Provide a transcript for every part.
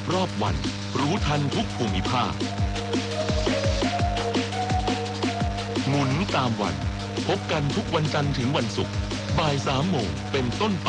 รอบวันรู้ทันทุกภูมิภาคหมุนตามวันพบกันทุกวันจันทร์ถึงวันศุกร์บ่าย 3 โมงเป็นต้นไป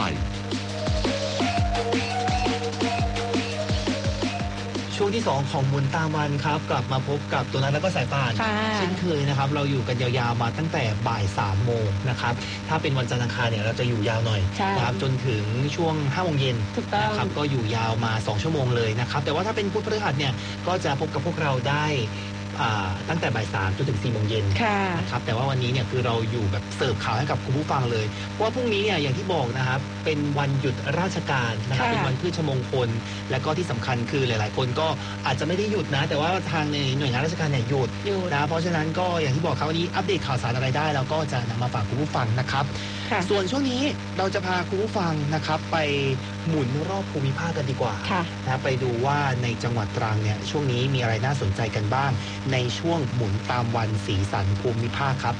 ช่วงที่2ของหมุนตามวันครับกลับมาพบกับตัวนั้นแล้วก็สายป่านเช่นเคยนะครับเราอยู่กันยาวๆมาตั้งแต่บ่าย 3 โมงนะครับถ้าเป็นวันจันทร์อังคารเนี่ยเราจะอยู่ยาวหน่อยนะครับจนถึงช่วง 5 โมงเย็นนะครับก็อยู่ยาวมา2 ชั่วโมงเลยนะครับแต่ว่าถ้าเป็นพุธพฤหัสเนี่ยก็จะพบกับพวกเราได้ตั้งแต่บ่าย 3 จนถึง 4 โมงเย็นนะครับแต่ว่าวันนี้เนี่ยคือเราอยู่แบบเสิร์ฟข่าวให้กับคุณผู้ฟังเลยเพราะว่าพรุ่งนี้เนี่ยอย่างที่บอกนะครับเป็นวันหยุดราชการนะครับเป็นวันพฤชมงคลและก็ที่สำคัญคือหลายๆคนก็อาจจะไม่ได้หยุดนะแต่ว่าทางในหน่วยงานราชการเนี่ยหยุดนะเพราะฉะนั้นก็อย่างที่บอกครับวันนี้อัปเดตข่าวสารอะไรได้เราก็จะนำมาฝากคุณผู้ฟังนะครับส่วนช่วงนี้เราจะพาคุณผู้ฟังนะครับไปหมุนรอบภูมิภาคกันดีกว่านะไปดูว่าในจังหวัดตรังเนี่ยช่วงนี้มีอะไรน่าสนใจกันบ้างในช่วงหมุนตามวันสีสันภูมิภาคครับ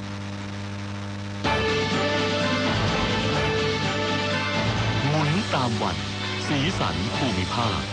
หมุนตามวันสีสันภูมิภาค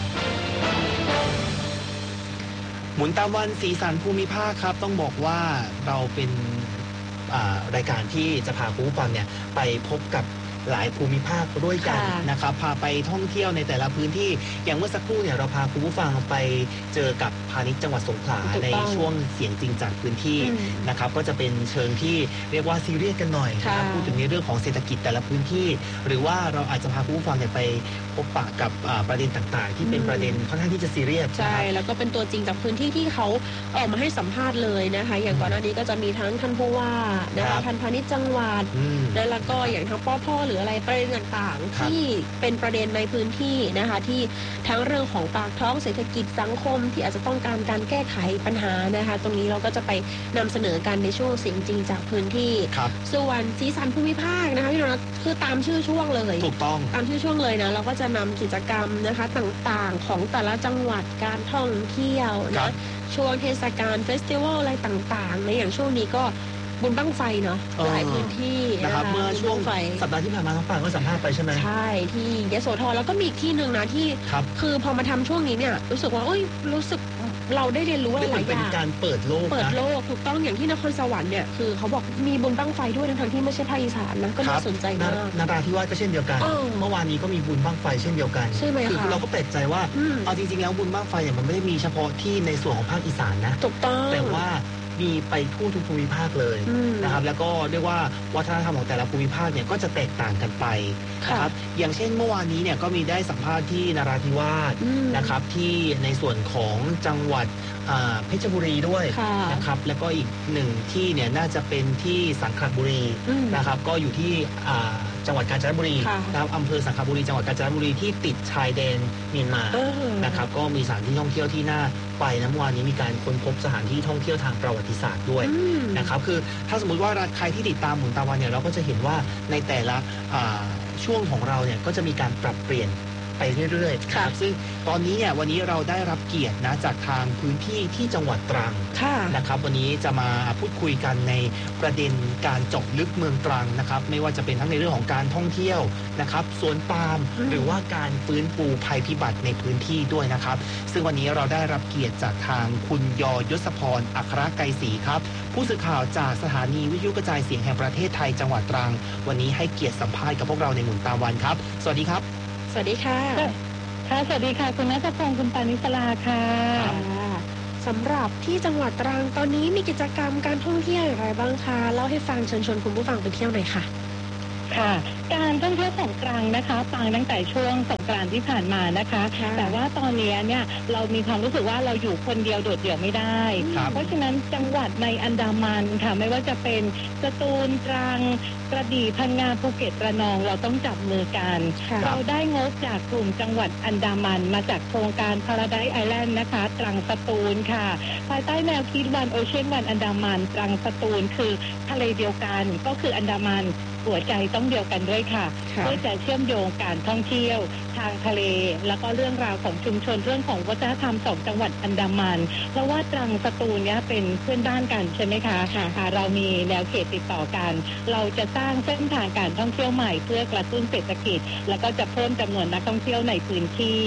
หมุนตามวันสีสันภูมิภาคครับต้องบอกว่าเราเป็นรายการที่จะพาคุณผู้ฟังเนี่ยไปพบกับหลายภูมิภาคด้วยกันนะครับพาไปท่องเที่ยวในแต่ละพื้นที่อย่างเมื่อสักครู่เนี่ยเราพาคุณผู้ฟังไปเจอกับพาณิชย์จังหวัดสงขลาในช่วงเสียงจริงจากพื้นที่นะครับก็จะเป็นเชิงที่เรียกว่าซีเรียสกันหน่อยนะครับพูดถึงในเรื่องของเศรษฐกิจแต่ละพื้นที่หรือว่าเราอาจจะพาคุณผู้ฟังเนี่ยไปพบปะกับประเด็นต่างๆที่เป็นประเด็นค่อนข้างที่จะซีเรียสใช่แล้วก็เป็นตัวจริงจากพื้นที่ที่เขาออกมาให้สัมภาษณ์เลยนะคะอย่างก่อนหน้านี้ก็จะมีทั้งท่านผู้ว่านะคะท่านพาณิชย์จังหวัดแล้วก็อย่างทั้งปภ.หรืออะไรประเด็นต่างๆที่เป็นประเด็นในพื้นที่นะคะที่ทั้งเรื่องของปากท้องเศรษฐกิจสังคมที่อาจจะต้องการแก้ไขปัญหานะคะตรงนี้เราก็จะไปนำเสนอกันในช่วงเสียงจริงจากพื้นที่ส่วนสีสันภูมิภาคนะคะพี่นนท์คือตามชื่อช่วงเลยถูกต้องตามชื่อช่วงเลยนะเราก็จะนำกิจกรรมนะคะต่างๆของแต่ละจังหวัดการท่องเที่ยวนะช่วงเทศกาลเฟสติวัลอะไรต่างๆในอย่างช่วงนี้ก็บุญบั้งไฟเนาะหลายพื้นที่นะครับเมื่อช่วงสัปดาห์ที่ผ่านมาทั้งฝ่ายก็สัมภาษณ์ไปใช่ไหมใช่ที่ยโสธรแล้วก็มีอีกที่หนึ่งนะที่คือพอมาทำช่วงนี้เนี่ยรู้สึกว่ารู้สึกเราได้เรียนรู้อะไรหลายอย่างเป็นการเปิดโลกถูกต้องอย่างที่นครสวรรค์เนี่ยคือเขาบอกมีบุญบั้งไฟด้วยทั้งที่ไม่ใช่ภาคอีสานนะก็น่าสนใจมากนราธิวาสก็เช่นเดียวกันเมื่อวานนี้ก็มีบุญบั้งไฟเช่นเดียวกันใช่ไหมคะเราก็แปลกใจว่าเอาจริงๆแล้วบุญบั้งไฟเนี่ยมันไม่ได้มีเฉพาะที่ในส่วนของภาคอีสานนะถูกต้องแต่ว่ามีไปทั่วทุกภูมิภาคเลยนะครับแล้วก็เรียกว่าวัฒนธรรมของแต่ละภูมิภาคเนี่ยก็จะแตกต่างกันไปนะครับอย่างเช่นเมื่อวานนี้เนี่ยก็มีได้สัมภาษณ์ที่นราธิวาสนะครับที่ในส่วนของจังหวัดเพชรบุรีด้วยนะครับแล้วก็อีกหนึ่งที่เนี่ยน่าจะเป็นที่สังขบุรีนะครับก็อยู่ที่จังหวัดกาญจนบุรีนะครับอำเภอสังขบุรีจังหวัดกาญจนบุรีที่ติดชายแดนเมียนมานะครับก็มีสถานที่ท่องเที่ยวที่น่าไปนะเมื่อวานนี้มีการค้นพบสถานที่ท่องเที่ยวทางประวัติศาสตร์ด้วยนะครับคือถ้าสมมุติว่าใครที่ติดตามหมุนตามวันเนี่ยเราก็จะเห็นว่าในแต่ละช่วงของเราเนี่ยก็จะมีการปรับเปลี่ยนไปเรื่อยๆครับซึ่งตอนนี้เนี่ยวันนี้เราได้รับเกียรตินะจากทางพื้นที่ที่จังหวัดตรังนะครับวันนี้จะมาพูดคุยกันในประเด็นการเจาะลึกเมืองตรังนะครับไม่ว่าจะเป็นทั้งในเรื่องของการท่องเที่ยวนะครับสวนปาล์มหรือว่าการฟื้นฟูภัยพิบัติในพื้นที่ด้วยนะครับซึ่งวันนี้เราได้รับเกียรติจากทางคุณยยศพรอัครไกรศรีครับผู้สื่อข่าวจากสถานีวิทยุกระจายเสียงแห่งประเทศไทยจังหวัดตรังวันนี้ให้เกียรติสัมภาษณ์กับพวกเราในหมุนตามวันครับสวัสดีครับสวัสดีค่ะสวัสดีค่ะคุณณัฐพงศ์คุณปานิสลาค่ะสำหรับที่จังหวัดตรังตอนนี้มีกิจกรรมการท่องเที่ยวอะไรบ้างคะเล่าให้ฟังเชิญชวนคุณผู้ฟังไปเที่ยวหน่อยค่ะค่ะการท่องเที่ยวสงกรานต์นะคะฟังตั้งแต่ช่วงสงกรานต์ที่ผ่านมานะคะแต่ว่าตอนนี้เนี่ยเรามีความรู้สึกว่าเราอยู่คนเดียวโดดเดี่ยวไม่ได้เพราะฉะนั้นจังหวัดในอันดามันค่ะไม่ว่าจะเป็นสตูลตรังกระบี่พังงาภูเก็ตระนองเราต้องจับมือกันเราได้งบจากกลุ่มจังหวัดอันดามันมาจากโครงการ Paradise Island นะคะตรังสตูลค่ะภายใต้แนวคิดวันโอเชียนวันอันดามันตรังสตูลคือทะเลเดียวกันก็คืออันดามันหัวใจต้องเดียวกันด้วยค่ะเพื่อจะเชื่อมโยงการท่องเที่ยวทางทะเลแล้วก็เรื่องราวของชุมชนเรื่องของวัฒนธรรมสองจังหวัดอันดามันเพราะว่าตรังสตูลเนี่ยเป็นเพื่อนบ้านกันใช่ไหมคะเรามีแนวเขตติดต่อกันเราจะสร้างเส้นทางการท่องเที่ยวใหม่เพื่อกระตุ้นเศรษฐกิจแล้วก็จะเพิ่มจำนวนนักท่องเที่ยวในพื้นที่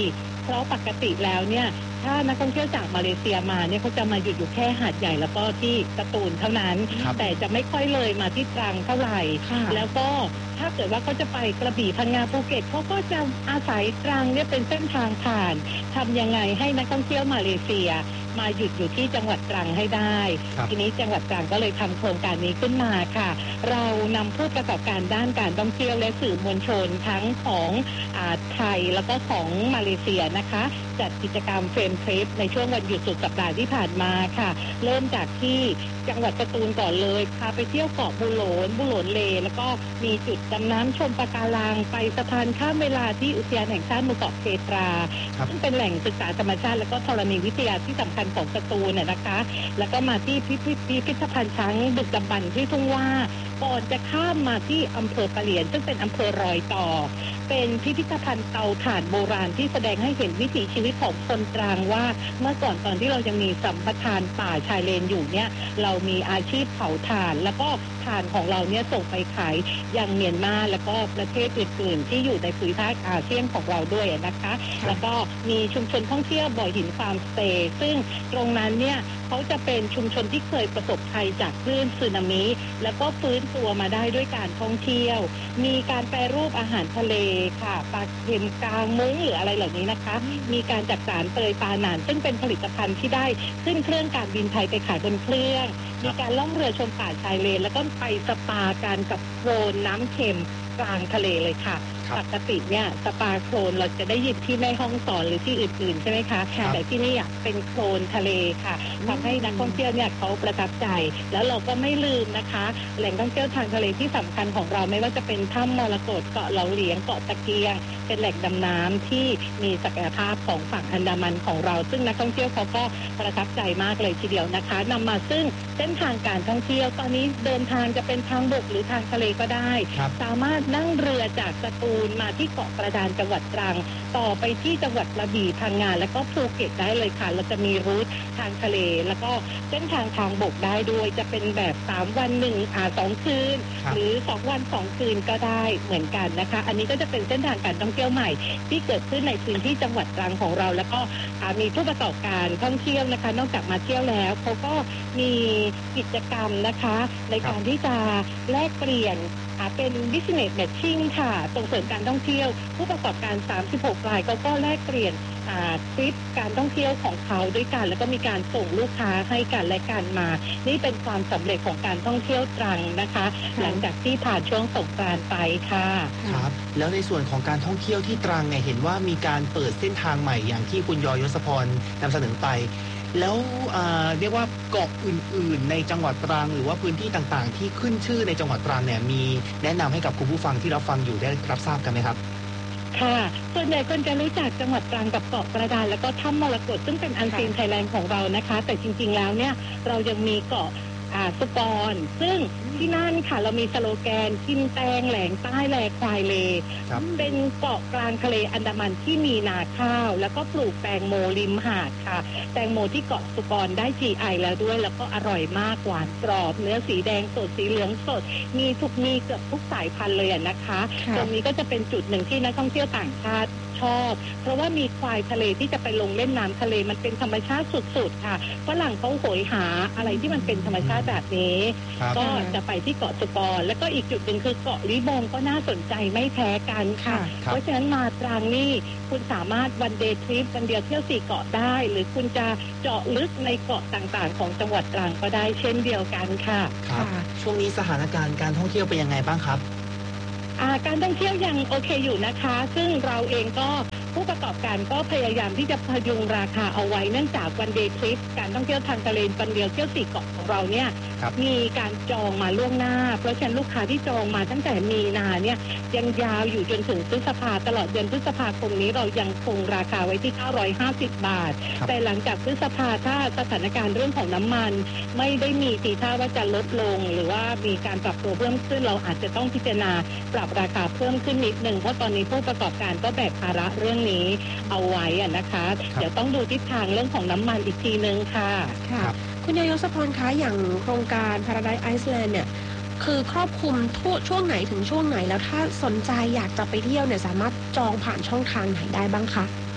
เพราะปกติแล้วเนี่ยถ้านักท่องเที่ยวจากมาเลเซียมาเนี่ยเขาจะมาหยุดอยู่แค่หาดใหญ่แล้วก็ที่สตูลเท่านั้นแต่จะไม่ค่อยเลยมาที่ตรังเท่าไหร่แล้วก็ถ้าเกิดว่าเขาจะไปกระบี่พังงาภูเก็ตเขาก็จะอาศัยตรังเนี่ยเป็นเส้นทางผ่านทำยังไงให้นักท่องเที่ยวมาเลเซียมาหยุดอยู่ที่จังหวัดตรังให้ได้ทีนี้จังหวัดตรังก็เลยทำโครงการนี้ขึ้นมาค่ะเรานำผู้ประกอบการด้านการท่องเที่ยวและสื่อมวลชนทั้งของไทยแล้วก็ของมาเลเซียนะคะจัดกิจกรรมเฟรมทริปในช่วงวันหยุดสุดสัปดาห์ที่ผ่านมาค่ะเริ่มจากที่จังหวัดสตูลก่อนเลยพาไปเที่ยวเกาะบุโหลเลแล้วก็มีจุดดำน้ำชมปะการังไปสะพานข้ามเวลาที่อุทยานแห่งชาติหมู่เกาะเพตราซึ่งเป็นแหล่งศึกษาธรรมชาติและก็ธรณีวิทยาที่สำคัญของสตูลนะคะแล้วก็มาที่พิพิธภัณฑ์ช้างดึกดำบรรพ์ที่ทุ่งว่าก่อนจะข้ามมาที่อำเภอปะเหลียนซึ่งเป็นอำเภอรอยต่อเป็นพิพิธภัณฑ์เตาถ่านโบราณที่แสดงให้เห็นวิถีชีวิตของคนตรังว่าเมื่อก่อนตอนที่เรายังมีสัมปทานป่าชายเลนอยู่เนี่ยเรามีอาชีพเผาถ่านแล้วก็ถ่านของเราเนี่ยส่งไปขายยังเมียนมาแล้วก็ประเทศอื่นๆที่อยู่ในภูมิภาคอาเซียนของเราด้วยนะคะแล้วก็มีชุมชนท่องเที่ยวบ่อหินฟาร์มสเตย์ซึ่งตรงนั้นเนี่ยเขาจะเป็นชุมชนที่เคยประสบภัยจากคลื่นสึนามิแล้วก็ฟื้นตัวมาได้ด้วยการท่องเที่ยวมีการแปรรูปอาหารทะเลค่ะปลาเค็มกลางมุ้งหรืออะไรเหล่านี้นะคะมีการจักสานเตยปลาหนานซึ่งเป็นผลิตภัณฑ์ที่ได้ขึ้นเครื่องการบินไทยไปขายบนเครื่องมีการล่องเรือชมป่าชายเลนแล้วก็ไปสปากันกับโคลนน้ำเค็มกลางทะเลเลยค่ะปกติเนี่ยสปาโคลนเราจะได้ยินที่แม่ฮ่องสอนหรือที่อื่นๆใช่ไหมคะแต่ที่นี่เป็นโคลนทะเลค่ะทำให้นักท่องเที่ยวเนี่ยเขาประทับใจแล้วเราก็ไม่ลืมนะคะแหล่งท่องเที่ยวทางทะเลที่สำคัญของเราไม่ว่าจะเป็นถ้ำมรกตเกาะเหลาเหลียงเกาะตะเกียงเป็นแหล่งดำน้ำที่มีศักยภาพของฝั่งอันดามันของเราซึ่งนักท่องเที่ยวเขาก็ประทับใจมากเลยทีเดียวนะคะนำมาซึ่งเส้นทางการท่องเที่ยวตอนนี้เดินทางจะเป็นทางบกหรือทางทะเลก็ได้สามารถนั่งเรือจากสตูลมาที่เกาะกระดานจังหวัดตรังต่อไปที่จังหวัดกระบี่พังงาและก็ภูเก็ตได้เลยค่ะเราจะมีรูททางทะเลแล้วก็เส้นทางทางบกได้ด้วยจะเป็นแบบ3 วัน2 คืนหรือ2 วัน 2 คืนก็ได้เหมือนกันนะคะอันนี้ก็จะเป็นเส้นทางการท่องเที่ยวใหม่ที่เกิดขึ้นในพื้นที่จังหวัดตรังของเราแล้วก็มีผู้ประกอบการท่องเที่ยวนะคะนอกจากมาเที่ยวแล้วเขาก็มีกิจกรรมนะคะในการที่จะแลกเปลี่ยนเป็น business matching ค่ะส่งเสริมการท่องเที่ยวผู้ประกอบการ36 รายก็แลกเปลี่ยนทริปการท่องเที่ยวของเขาด้วยกันแล้วก็มีการส่งลูกค้าให้กันและกันมานี่เป็นความสำเร็จของการท่องเที่ยวตรังนะคะหลังจากที่ผ่านช่วงสงกรานต์ไปค่ะครับแล้วในส่วนของการท่องเที่ยวที่ตรังเนี่ยเห็นว่ามีการเปิดเส้นทางใหม่อย่างที่คุณยศพรนำเสนอไปแล้วเรียกว่าเกาะอื่นๆในจังหวัดตรังหรือว่าพื้นที่ต่างๆที่ขึ้นชื่อในจังหวัดตรังเนี่ยมีแนะนำให้กับคุณผู้ฟังที่รับฟังอยู่ได้รับทราบกันไหมครับค่ะส่วนใหญ่คนจะรู้จักจังหวัดตรังกับเกาะกระดานแล้วก็ถ้ำมรกตซึ่งเป็นอันซีนไทยแลนด์ของเรานะคะแต่จริงๆแล้วเนี่ยเรายังมีเกาะสุกรซึ่งที่นั่นค่ะเรามีสโลแกนกินแตงแหลงใต้แลควายเลเป็นเกาะกลางทะเลอันดามันที่มีนาข้าวแล้วก็ปลูกแตงโมริมหาดค่ะแตงโมที่เกาะสุกรได้ GI แล้วด้วยแล้วก็อร่อยมากหวานกรอบเนื้อสีแดงสดสีเหลืองสดมีเกือบทุกสายพันธุ์เลยนะคะตรงนี้ก็จะเป็นจุดหนึ่งที่นักท่องเที่ยวต่างชาติชอบเพราะว่ามีควายทะเลที่จะไปลงเล่นน้ำทะเลมันเป็นธรรมชาติสุดๆค่ะฝรั่งเขาโหยหาอะไรที่มันเป็นธรรมชาติแบบนี้ก็จะไปที่เกาะสุกรแล้วก็อีกจุดหนึ่งคือเกาะลิบงก็น่าสนใจไม่แพ้กันค่ะเพราะฉะนั้นมาตรังนี่คุณสามารถวันเดย์ทริปวันเดียวเที่ยว4 เกาะได้หรือคุณจะเจาะลึกในเกาะต่างๆของจังหวัดตรังก็ได้เช่นเดียวกันค่ะช่วงนี้สถานการณ์การท่องเที่ยวเป็นยังไงบ้างครับการท่องเที่ยวยังโอเคอยู่นะคะซึ่งเราเองก็ผู้ประกอบการก็พยายามที่จะพยุงราคาเอาไว้เนื่องจากวันเดย์ทริปการท่องเที่ยวทางทะเลวันเดียวเที่ยว4 เกาะของเราเนี่ยมีการจองมาล่วงหน้าเพราะฉะนั้นลูกค้าที่จองมาตั้งแต่มีนาเนี่ยยังยาวอยู่จนถึงพฤษภาตลอดเดือนพฤษภาคมนี้เรายังคงราคาไว้ที่950 บาทแต่หลังจากพฤษภาถ้าสถานการณ์เรื่องของน้ำมันไม่ได้มีทีท่าว่าจะลดลงหรือว่ามีการปรับตัวเพิ่มขึ้นเราอาจจะต้องพิจารณาปรับราคาเพิ่มขึ้นนิดนึงเพราะตอนนี้ผู้ประกอบการก็แบกภาระเรื่องนี้เอาไว้นะคะเดี๋ยวต้องดูทิศทางเรื่องของน้ำมันอีกทีนึงค่ะคุณยศพรคะอย่างโครงการ Paradise Iceland เนี่ยคือครอบคลุมช่วงไหนถึงช่วงไหนแล้วถ้าสนใจอยากจะไปเที่ยวเนี่ยสามารถจองผ่านช่องทางไหนได้บ้างคะ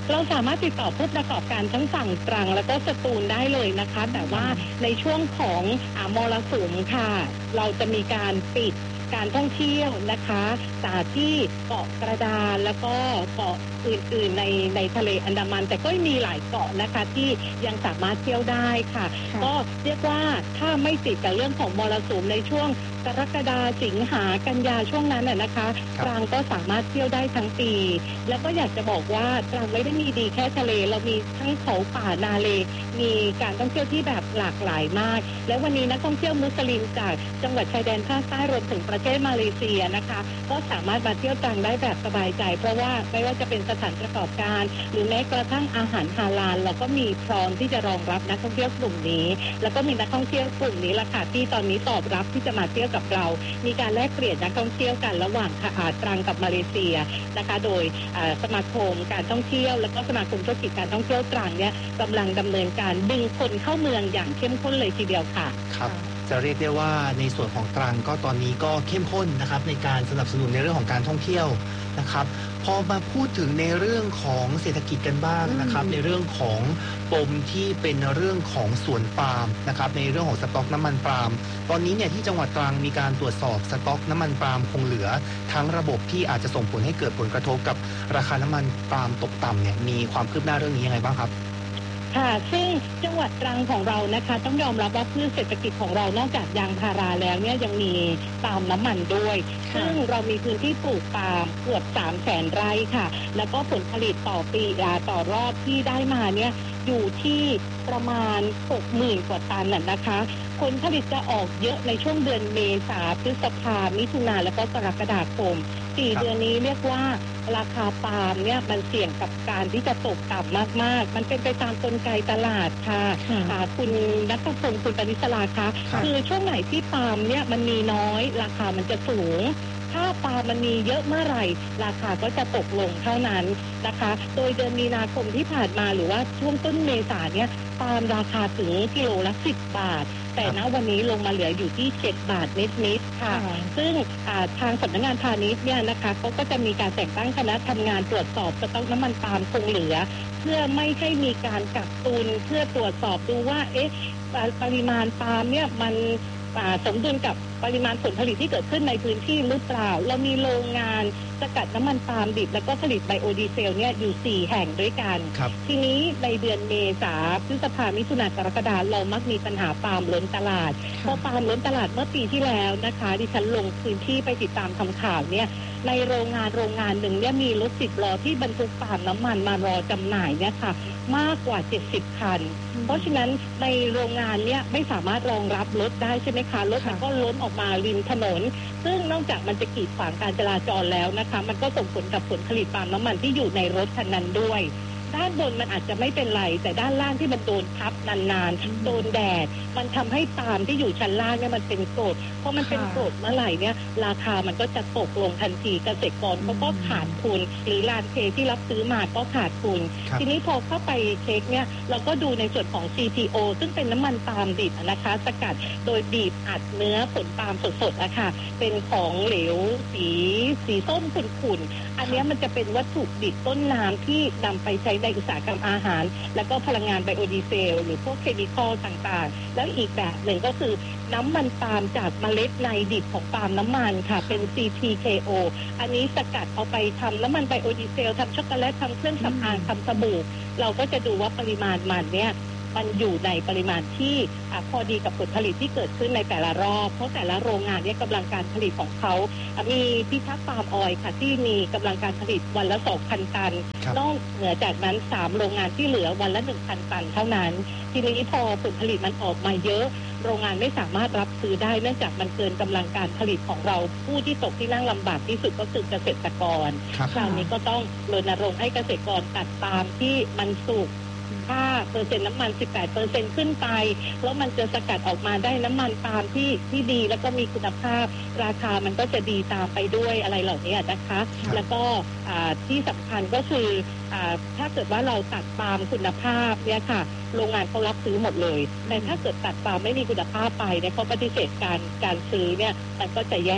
เราสามารถติดต่อผู้ประกอบการทั้งฝั่งตรังแล้วก็สตูลได้เลยนะคะแต่ว่าในช่วงของมรสุมค่ะเราจะมีการปิดการท่องเที่ยวนะคะจากที่เกาะกระดานแล้วก็เกาะอื่นๆในทะเลอันดามันแต่ก็มีหลายเกาะนะคะที่ยังสามารถเที่ยวได้ค่ะก็เรียกว่าถ้าไม่ติดกับเรื่องของมรสุมในช่วงกรกฎาสิงหากันยาช่วงนั้นนะคะตรังก็สามารถเที่ยวได้ทั้งปีแล้วก็อยากจะบอกว่าตรังไม่ได้มีดีแค่ทะเลเรามีทั้งเขาป่านาเลมีการท่องเที่ยวที่แบบหลากหลายมากและวันนี้นักท่องเที่ยวมุสลิมจากจังหวัดชายแดนภาคใต้รวมถึงประเทศมาเลเซียนะคะก็สามารถมาเที่ยวตรังได้แบบสบายใจเพราะว่าไม่ว่าจะเป็นสถานประกอบการหรือแม้กระทั่งอาหารฮาลาลเราก็มีพร้อมที่จะรองรับนักท่องเที่ยวกลุ่มนี้แล้วก็มีนักท่องเที่ยวกลุ่มนี้ล่ะค่ะที่ตอนนี้ตอบรับที่จะมาเที่ยวกับเรามีการแลกเปลี่ยนนักท่องเที่ยวกันระหว่างตรังกับมาเลเซียนะคะโดยสมาคมการท่องเที่ยวแล้วก็สมาคมธุรกิจการท่องเที่ยวตรังเนี่ยกำลังดำเนินการดึงคนเข้าเมืองอย่างเข้มข้นเลยทีเดียวค่ะครับจะเรียกได้ว่าในส่วนของตรังก็ตอนนี้ก็เข้มข้นนะครับในการสนับสนุนในเรื่องของการท่องเที่ยวนะครับพอมาพูดถึงในเรื่องของเศรษฐกิจกันบ้างนะครับในเรื่องของปมที่เป็นเรื่องของสวนปาล์มนะครับในเรื่องของสต็อกน้ำมันปาล์มตอนนี้เนี่ยที่จังหวัดตรังมีการตรวจสอบสต็อกน้ำมันปาล์มคงเหลือทั้งระบบที่อาจจะส่งผลให้เกิดผลกระทบกับราคาน้ำมันปาล์มตกต่ำเนี่ยมีความคืบหน้าเรื่องนี้ยังไงบ้างครับค่ะซึ่งจังหวัดตรังของเรานะคะต้องยอมรับว่าพืชเศรษฐกิจของเรานอกจากยางพาราแล้วเนี่ยยังมีปาล์มน้ำมันด้วยซึ่งเรามีพื้นที่ปลูกปาล์มเกือบ 300,000 ไร่ค่ะแล้วก็ผลผลิตต่อปีต่อรอบที่ได้มาเนี่ยอยู่ที่ประมาณ 60,000 กว่าตันนะคะผลผลิตจะออกเยอะในช่วงเดือนเมษาพฤษภามิถุนาแล้วก็กรกฎาคม4 เดือนนี้เรียกว่าราคาปาล์มเนี่ยมันเสี่ยงกับการที่จะตกต่ำมากๆมันเป็นไปตามกลไกตลาดค่ะคุณนัทพงศ์คุณปณิสราคะคือช่วงไหนที่ปาล์มเนี่ยมันมีน้อยราคามันจะสูงถ้าปาล์มมันมีเยอะเมื่อไหร่ราคาก็จะตกลงเท่านั้นนะคะโดยเดือนมีนาคมที่ผ่านมาหรือว่าช่วงต้นเมษาเนี่ยปาล์มราคาถึงกิโลละ10 บาทแต่ณวันนี้ลงมาเหลืออยู่ที่7 บาทนิดๆค่ะซึ่งทางสำนักงานพาณิชย์เนี่ยนะคะก็จะมีการแต่งตั้งคณะทำงานตรวจสอบสต็อกน้ำมันปาล์มคงเหลือเพื่อไม่ให้มีการกักตุนเพื่อตรวจสอบดูว่าปริมาณปาล์มเนี่ยมันสมดุลกับปริมาณผลผลิตที่เกิดขึ้นในพื้นที่หรือเปล่าเรามีโรงงานสกัดน้ำมันปาล์มดิบแล้วก็ผลิตไบโอดีเซลเนี่ยอยู่4 แห่งด้วยกันทีนี้ในเดือนเมษาพฤษภามิถุนากรกฎาคมเรามักมีปัญหาปาล์มล้นตลาดพอปาล์มล้นตลาดเมื่อปีที่แล้วนะคะดิฉันลงพื้นที่ไปติดตามทำข่าวเนี่ยในโรงงานหนึ่งเนี่ยมีรถ10 ล้อที่บรรทุกปาล์มน้ำมันมารอจำหน่ายเนี่ยค่ะมากกว่า70 คันเพราะฉะนั้นในโรงงานเนี่ยไม่สามารถรองรับรถได้ใช่ไหมคะรถมันก็ล้นออกมาริมถนนซึ่งนอกจากมันจะกีดขวางการจราจรแล้วนะคะมันก็ส่งผลกับผลผลิตปาล์มน้ำมันที่อยู่ในรถคันนั้นด้วยด้านบนมันอาจจะไม่เป็นไรแต่ด้านล่างที่มันโดนทับนานๆโดนแดดมันทำให้ปาล์มที่อยู่ชั้นล่างเนี่ยมันเป็นกรดเพราะมันเป็นกรดเมื่อไหร่เนี่ยราคามันก็จะตกลงทันทีเกษตรกรเขาก็ขาดทุนหรือร้านเทที่รับซื้อมาก็ขาดทุนทีนี้พอเข้าไปเช็คเนี่ยเราก็ดูในส่วนของ CPO ซึ่งเป็นน้ำมันปาล์มดิบนะคะสกัดโดยบีบอัดเนื้อผลปาล์มสดๆอะค่ะเป็นของเหลวสีส้มขุ่นๆอันนี้มันจะเป็นวัตถุดิบต้นน้ำที่นำไปใช้ในอุตสาหกรรมอาหารแล้วก็พลังงานไบโอดีเซลหรือพวกเคมีคอลต่างๆแล้วอีกแบบหนึ่งก็คือน้ำมันปาล์มจากเมล็ดในดิบของปาล์มน้ำมันค่ะเป็น CPKO อันนี้สกัดเอาไปทำน้ำมันไบโอดีเซลทำช็อกโกแลตทำเครื่องสำอางทำสบู่เราก็จะดูว่าปริมาณมันเนี่ยมันอยู่ในปริมาณที่พอดีกับผลผลิตที่เกิดขึ้นในแต่ละรอบเพราะแต่ละโรงงานเนี่ยกำลังการผลิตของเขามีพิทักษ์ปาล์มออยล์ค่ะที่มีกำลังการผลิตวันละ 2,000 ตันนอกเหนือจากนั้น3โรงงานที่เหลือวันละ 1,000 ตันเท่านั้นทีนี้พอผลผลิตมันออกมาเยอะโรงงานไม่สามารถรับซื้อได้เนื่องจากมันเกินกำลังการผลิตของเราผู้ที่ตกที่นั่งลำบากที่สุดก็คือเกษตรกรคราวนี้ก็ต้องรณรงค์ให้เกษตรกรตัดปาล์มที่มันสุกถ้าเปอร์เซ็นต์น้ำมัน 18% ขึ้นไปแล้วมันจะสกัดออกมาได้น้ำมันปาล์มที่ดีแล้วก็มีคุณภาพราคามันก็จะดีตามไปด้วยอะไรเหล่านี้นะคะแล้วก็ที่สำคัญก็คือถ้าเกิดว่าเราตัดปาล์มคุณภาพเนี่ยค่ะโรงงานเขารับซื้อหมดเลยแต่ถ้าเกิดตัดปาล์มไม่มีคุณภาพไปเนี่ยเขาปฏิเสธการซื้อเนี่ยมันก็จะแย่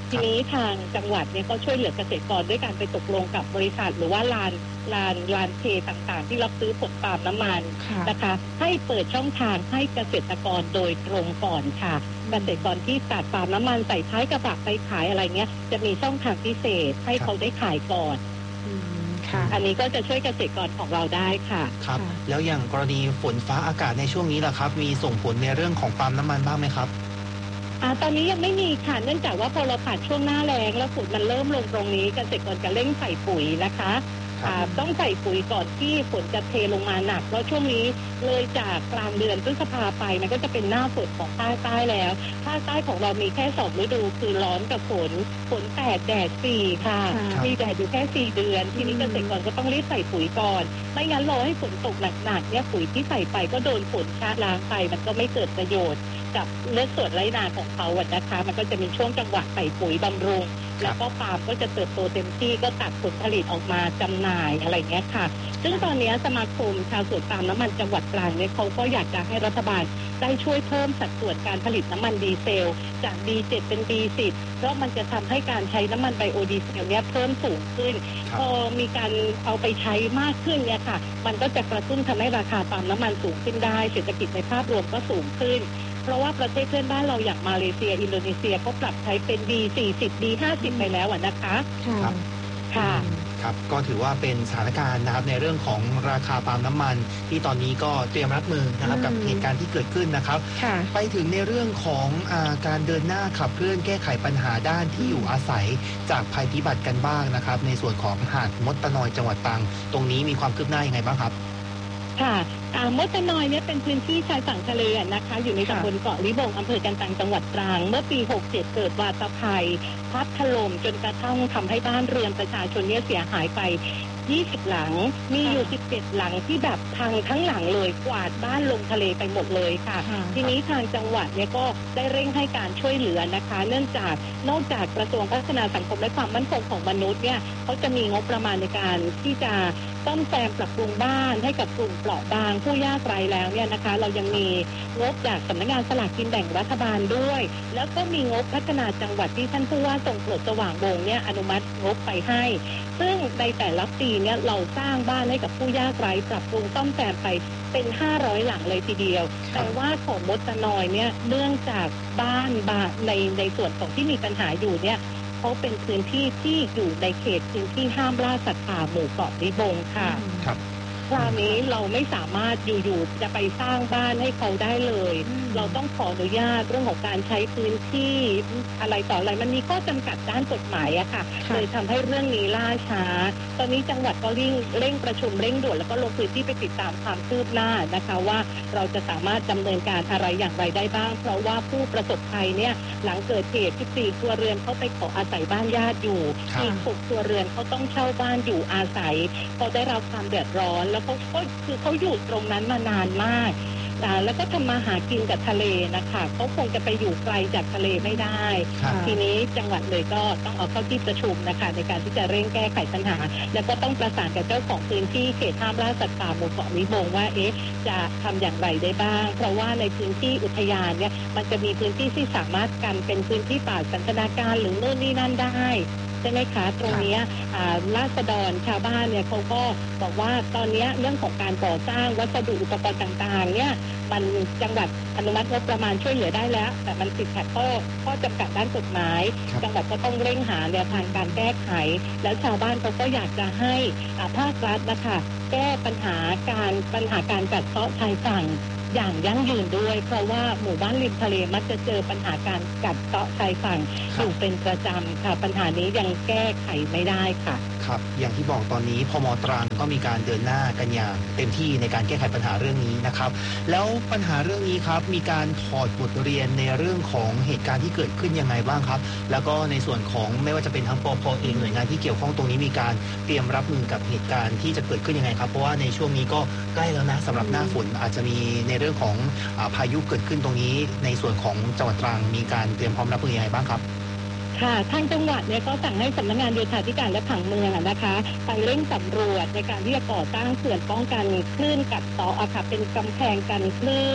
ทีนี้ทางจังหวัดเนี่ยก็ช่วยเหลือเกษตรกรด้วยการไปตกลงกับบริษัทหรือว่าลานเทต่างๆที่รับซื้อผลปาล์มน้ำมันนะคะให้เปิดช่องทางให้เกษตรกรโดยตรงก่อนค่ะเกษตรกรที่ตัดปาล์มน้ำมันใส่ท้ายกระบะไปขายอะไรเงี้ยจะมีช่องทางพิเศษให้เขาได้ขายก่อนอันนี้ก็จะช่วยเกษตรกรของเราได้ค่ะครับแล้วอย่างกรณีฝนฟ้าอากาศในช่วงนี้ล่ะครับมีส่งผลในเรื่องของปาล์มน้ำมันบ้างไหมครับตอนนี้ยังไม่มีค่ะเนื่องจากว่าพอเราผ่านช่วงหน้าแล้งแล้วฝนมันเริ่มลงตรงนี้เกษตรกรจะเร่งใส่ปุ๋ยนะคะต้องใส่ปุ๋ยก่อนที่ฝนจะเทลงมาหนักเพราะช่วงนี้เลยจากกลางเดือนพฤษภาไปมันก็จะเป็นหน้าฝนของภาคใต้แล้วภาคใต้ของเรามีแค่2ฤดูคือร้อนกับฝน8แดด4ค่ะมีแดดอยู่แค่4เดือนทีนี้เกษตรกรก็ต้องรีบใส่ปุ๋ยก่อนไม่งั้นรอให้ฝนตกหนักๆเนี่ยปุ๋ยที่ใส่ไปก็โดนฝนชะล้างไปมันก็ไม่เกิดประโยชน์กับเลือดสดไร้นาของเขานะคะมันก็จะมีช่วงจังหวะใส่ปุ๋ยบำรุงแล้วก็ปาล์มก็จะเติบโตเต็มที่ก็ตัดผลผลิตออกมาจำหน่ายอะไรเงี้ยค่ะซึ่งตอนนี้สมาคมชาวสวนปาล์มน้ำมันจังหวัดตรังเนี่ยเขาก็อยากจะให้รัฐบาลได้ช่วยเพิ่มสัดส่วนการผลิตน้ำมันดีเซลจาก B7 เป็น B10 เพราะมันจะทำให้การใช้น้ำมันไบโอดีเซลเนี่ยเพิ่มสูงขึ้นพอมีการเอาไปใช้มากขึ้นเนี่ยค่ะมันก็จะกระตุ้นทำให้ราคาปาล์มน้ำมันสูงขึ้นได้เศรษฐกิจในภาพรวมก็สูงขึ้นเพราะว่าประเทศเพื่อนบ้านเราอย่างมาเลเซียอินโดนีเซียก็ปรับใช้เป็น B40 B50 ไปแล้วนะคะครับก็ถือว่าเป็นสถานการณ์นะครับในเรื่องของราคาปาล์มน้ำมันที่ตอนนี้ก็เตรียมรับมือนะครับกับเหตุการณ์ที่เกิดขึ้นนะครับไปถึงในเรื่องของการเดินหน้าขับเคลื่อนแก้ไขปัญหาด้านที่อยู่อาศัยจากภัยพิบัติกันบ้างนะครับในส่วนของหาดมดตะนอยจังหวัดตรังตรงนี้มีความคืบหน้ายังไงบ้างครับค่ะมดตะนอยเนี่ยเป็นพื้นที่ชายฝั่งทะเลนะคะอยู่ในตำบลเกาะลิบงอำเภอกันตังจังหวัดตรังเมื่อปี67เกิดวาตภัยพัดถล่มจนกระทั่งทำให้บ้านเรือนประชาชนเนี่ยเสียหายไป20หลังมีอยู่17หลังที่แบบพังทั้งหลังเลยกวาดบ้านลงทะเลไปหมดเลยค่ะทีนี้ทางจังหวัดเนี่ยก็ได้เร่งให้การช่วยเหลือนะคะเนื่องจากนอกจากกระทรวงพัฒนาสังคมและความมั่นคงของมนุษย์เนี่ยเขาจะมีงบประมาณในการที่จะซ่อมแซมปรับปรุงบ้านให้กับกลุ่มเปราะบางผู้ยากไร้แล้วเนี่ยนะคะเรายังมีงบจากสำนักงานสลากกินแบ่งรัฐบาลด้วยแล้วก็มีงบพัฒนาจังหวัดที่ท่านผู้ว่าทรงโปรดสว่างวงเนี่ยอนุมัติงบไปให้ซึ่งในแต่ละปีเนี่ยเราสร้างบ้านให้กับผู้ยากไร้ปรับปรุงซ่อมแซมไปเป็น500หลังเลยทีเดียวแต่ว่าของมดตะนอยเนี่ยเนื่องจากบ้านในส่วนของที่มีปัญหาอยู่เนี่ยเขาเป็นพื้นที่ที่อยู่ในเขตพื้นที่ห้ามล่าสัตว์ป่าหมู่เกาะลิบงค่ะคราวนี้เราไม่สามารถอยู่ๆจะไปสร้างบ้านให้เขาได้เลยเราต้องขออนุญาตเรื่องของการใช้พื้นที่อะไรต่ออะไรมันมีข้อจำกัดด้านกฎหมายอะค่ะเลยทำให้เรื่องนี้ล่าช้าตอนนี้จังหวัดก็เร่งประชุมเร่งด่วนแล้วก็ลงพื้นที่ไปติดตามความคืบหน้านะคะว่าเราจะสามารถดำเนินการอะไรอย่างไรได้บ้างเพราะว่าผู้ประสบภัยเนี่ยหลังเกิดเหตุ14ครัวเรือนเขาไปขออาศัยบ้านญาติอยู่อีก6ครัวเรือนเขาต้องเช่าบ้านอยู่อาศัยเขาได้รับความเดือดร้อนแล้วเขาอยู่ตรงนั้นมานานมากแล้วก็ทำมาหากินกับทะเลนะคะเขาคงจะไปอยู่ไกลจากทะเลไม่ได้ทีนี้จังหวัดเลยก็ต้องเอาเข้าที่ประชุมนะคะในการที่จะเร่งแก้ไขปัญหาแล้วก็ต้องประสานกับเจ้าของพื้นที่เขตห้ามล่าสัตว์ป่าหมู่เกาะลิบงว่าจะทำอย่างไรได้บ้างเพราะว่าในพื้นที่อุทยานเนี่ยมันจะมีพื้นที่ที่สามารถกันเป็นพื้นที่ป่าสันทนาการหรือโน่นนี่นั่นได้ใช่ไหมคะตรงนี้ราษฎรชาวบ้านเนี่ยเขาก็บอกว่าตอนนี้เรื่องของการก่อสร้างวัสดุอุปกรณ์ต่างๆเนี่ยมันจังหวัดอนุมัติงบประมาณช่วยเหลือได้แล้วแต่มันติดขัดข้อจำกัดด้านกฎหมายจังหวัดก็ต้องเร่งหาแนวทางการแก้ไขแล้วชาวบ้านเขาก็อยากจะให้ภาครัฐนะคะแก้ปัญหาการกัดเซาะชายฝั่งอย่างยั่งยืนด้วยเพราะว่าหมู่บ้านริมทะเลมักจะเจอปัญหาการกัดเซาะชายฝั่งอยู่เป็นประจำค่ะปัญหานี้ยังแก้ไขไม่ได้ค่ะครับอย่างที่บอกตอนนี้พม.ตรังก็มีการเดินหน้ากันอย่างเต็มที่ในการแก้ไขปัญหาเรื่องนี้นะครับแล้วปัญหาเรื่องนี้ครับมีการถอดบทเรียนในเรื่องของเหตุการณ์ที่เกิดขึ้นยังไงบ้างครับแล้วก็ในส่วนของไม่ว่าจะเป็นทั้งปภ.เองหน่วยงานที่เกี่ยวข้องตรงนี้มีการเตรียมรับมือกับเหตุการณ์ที่จะเกิดขึ้นยังไงครับเพราะว่าในช่วงนี้ก็ใกล้แล้วนะสำหรับหน้าฝนอาจจะมีในเรื่องของพายุเกิดขึ้นตรงนี้ในส่วนของจังหวัดตรังมีการเตรียมพร้อมรับมือยังไงบ้างครับค่ะทางจังหวัดเนี่ยก็สั่งให้สำนักงานโยธาธิการและผังเมืองนะคะไปเร่งสำรวจในการที่จะก่อสร้างเขื่อนป้องกันคลื่นกัดเซาะค่ะเป็นกำแพงกันคลื่น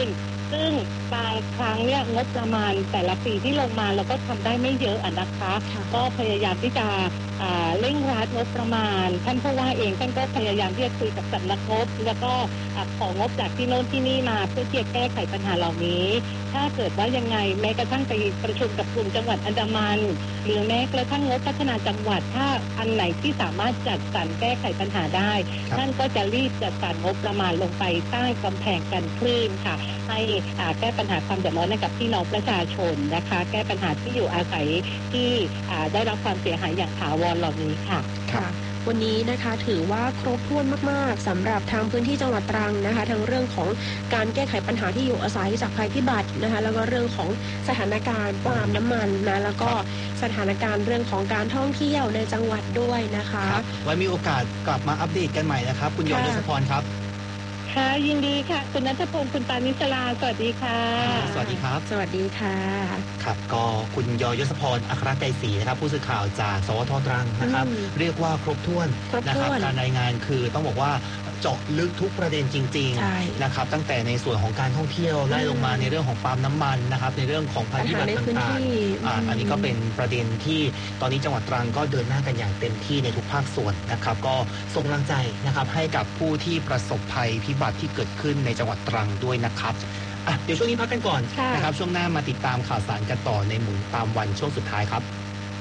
ซึ่งบางครั้งเนี่ยงบประมาณแต่ละปีที่ลงมาเราก็ทำได้ไม่เยอะนะคะก็พยายามที่จะเร่งรัดงบประมาณท่านผู้ว่าเองท่านก็พยายามที่จะคุยกับสำนักงบแล้วก็ของบจากที่โน่นที่นี่มาเพื่อที่จะแก้ไขปัญหาเหล่านี้ถ้าเกิดว่ายังไงแม้กระทั่งไปประชุมกับกลุ่มจังหวัดอันดามันหรือแม้กระทั่งงบพัฒนาจังหวัดถ้าอันไหนที่สามารถจัดสรรแก้ไขปัญหาได้ท่านก็จะรีบจัดสรรงบประมาณลงไปสร้างกำแพงกันคลื่นค่ะให้แก้ปัญหาความเดือดร้อนให้กับพี่น้องประชาชนนะคะแก้ปัญหาที่อยู่อาศัยที่ได้รับความเสียหายอย่างถาวรเหล่านี้ค่ะวันนี้นะคะถือว่าครบถ้วนมากๆสำหรับทางพื้นที่จังหวัดตรังนะคะทั้งเรื่องของการแก้ไขปัญหาที่อยู่อาศัยจากภัยพิบัตินะคะแล้วก็เรื่องของสถานการณ์ปาล์มน้ำมันนะแล้วก็สถานการณ์เรื่องของการท่องเที่ยวในจังหวัดด้วยนะคะไว้มีโอกาสกลับมาอัปเดตกันใหม่นะครับคุณยศพรครับค่ะยินดีค่ะคุณณัฐพงศ์คุณปานิชลาสวัสดีค่ะสวัสดีครับสวัสดีค่ะครับก็คุณยศพรอัครไกรศรีนะครับผู้สื่อข่าวจากสวท.ตรังนะครับเรียกว่าครบถ้วนนะครับการรายงานคือต้องบอกว่าเจาะลึกทุกประเด็นจริงๆนะครับตั้งแต่ในส่วนของการท่องเที่ยวไล่ลงมาในเรื่องของปาล์มน้ำมันนะครับในเรื่องของภัยพิบัติต่างๆอันนี้ก็เป็นประเด็นที่ตอนนี้จังหวัดตรังก็เดินหน้ากันอย่างเต็มที่ในทุกภาคส่วนนะครับก็ส่งกำลังใจนะครับให้กับผู้ที่ประสบภัยพิบัติที่เกิดขึ้นในจังหวัดตรังด้วยนะครับเดี๋ยวช่วงนี้พักกันก่อนนะครับช่วงหน้ามาติดตามข่าวสารกันต่อในหมุนตามวันช่วงสุดท้ายครับ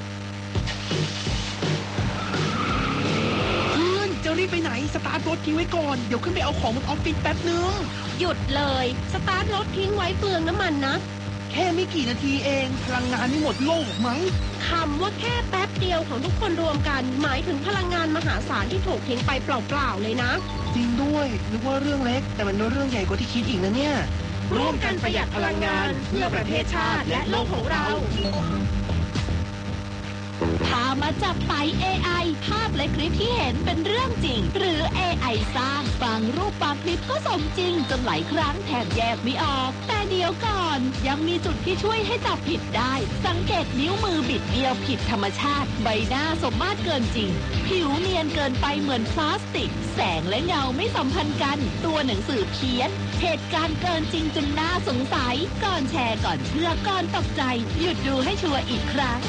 จะรีบไปไหนสตาร์ทรถทิ้งไว้ก่อนเดี๋ยวขึ้นไปเอาของบนออฟฟิศแป๊บนึงหยุดเลยสตาร์ทรถทิ้งไว้เปลืองน้ำมันนะแค่ไม่กี่นาทีเองพลังงานไม่หมดโลกมั้งคำว่าแค่แป๊บเดียวของทุกคนรวมกันหมายถึงพลังงานมหาศาลที่ถูกทิ้งไปเปล่าๆเลยนะจริงด้วยนึกว่าเรื่องเล็กแต่มันเป็นเรื่องใหญ่กว่าที่คิดอีกนะเนี่ยร่วมกันประหยัดพลังงานเพื่อประเทศชาติและโลกของเราพามาจับไป AI ภาพและคลิปที่เห็นเป็นเรื่องจริงหรือ AI สร้างฟังรูปบางคลิปก็สมจริงจนหลายครั้งแทบแยกไม่ออกแต่เดี๋ยวก่อนยังมีจุดที่ช่วยให้จับผิดได้สังเกตนิ้วมือบิดเบี้ยวผิดธรรมชาติใบหน้าสมมาตรเกินจริงผิวเนียนเกินไปเหมือนพลาสติกแสงและเงาไม่สัมพันธ์กันตัวหนังสือเพี้ยนเหตุการณ์เกินจริงจนน่าสงสัยก่อนแชร์ก่อนเชื่อก่อนตกใจหยุดดูให้ชัวร์อีกครั้ง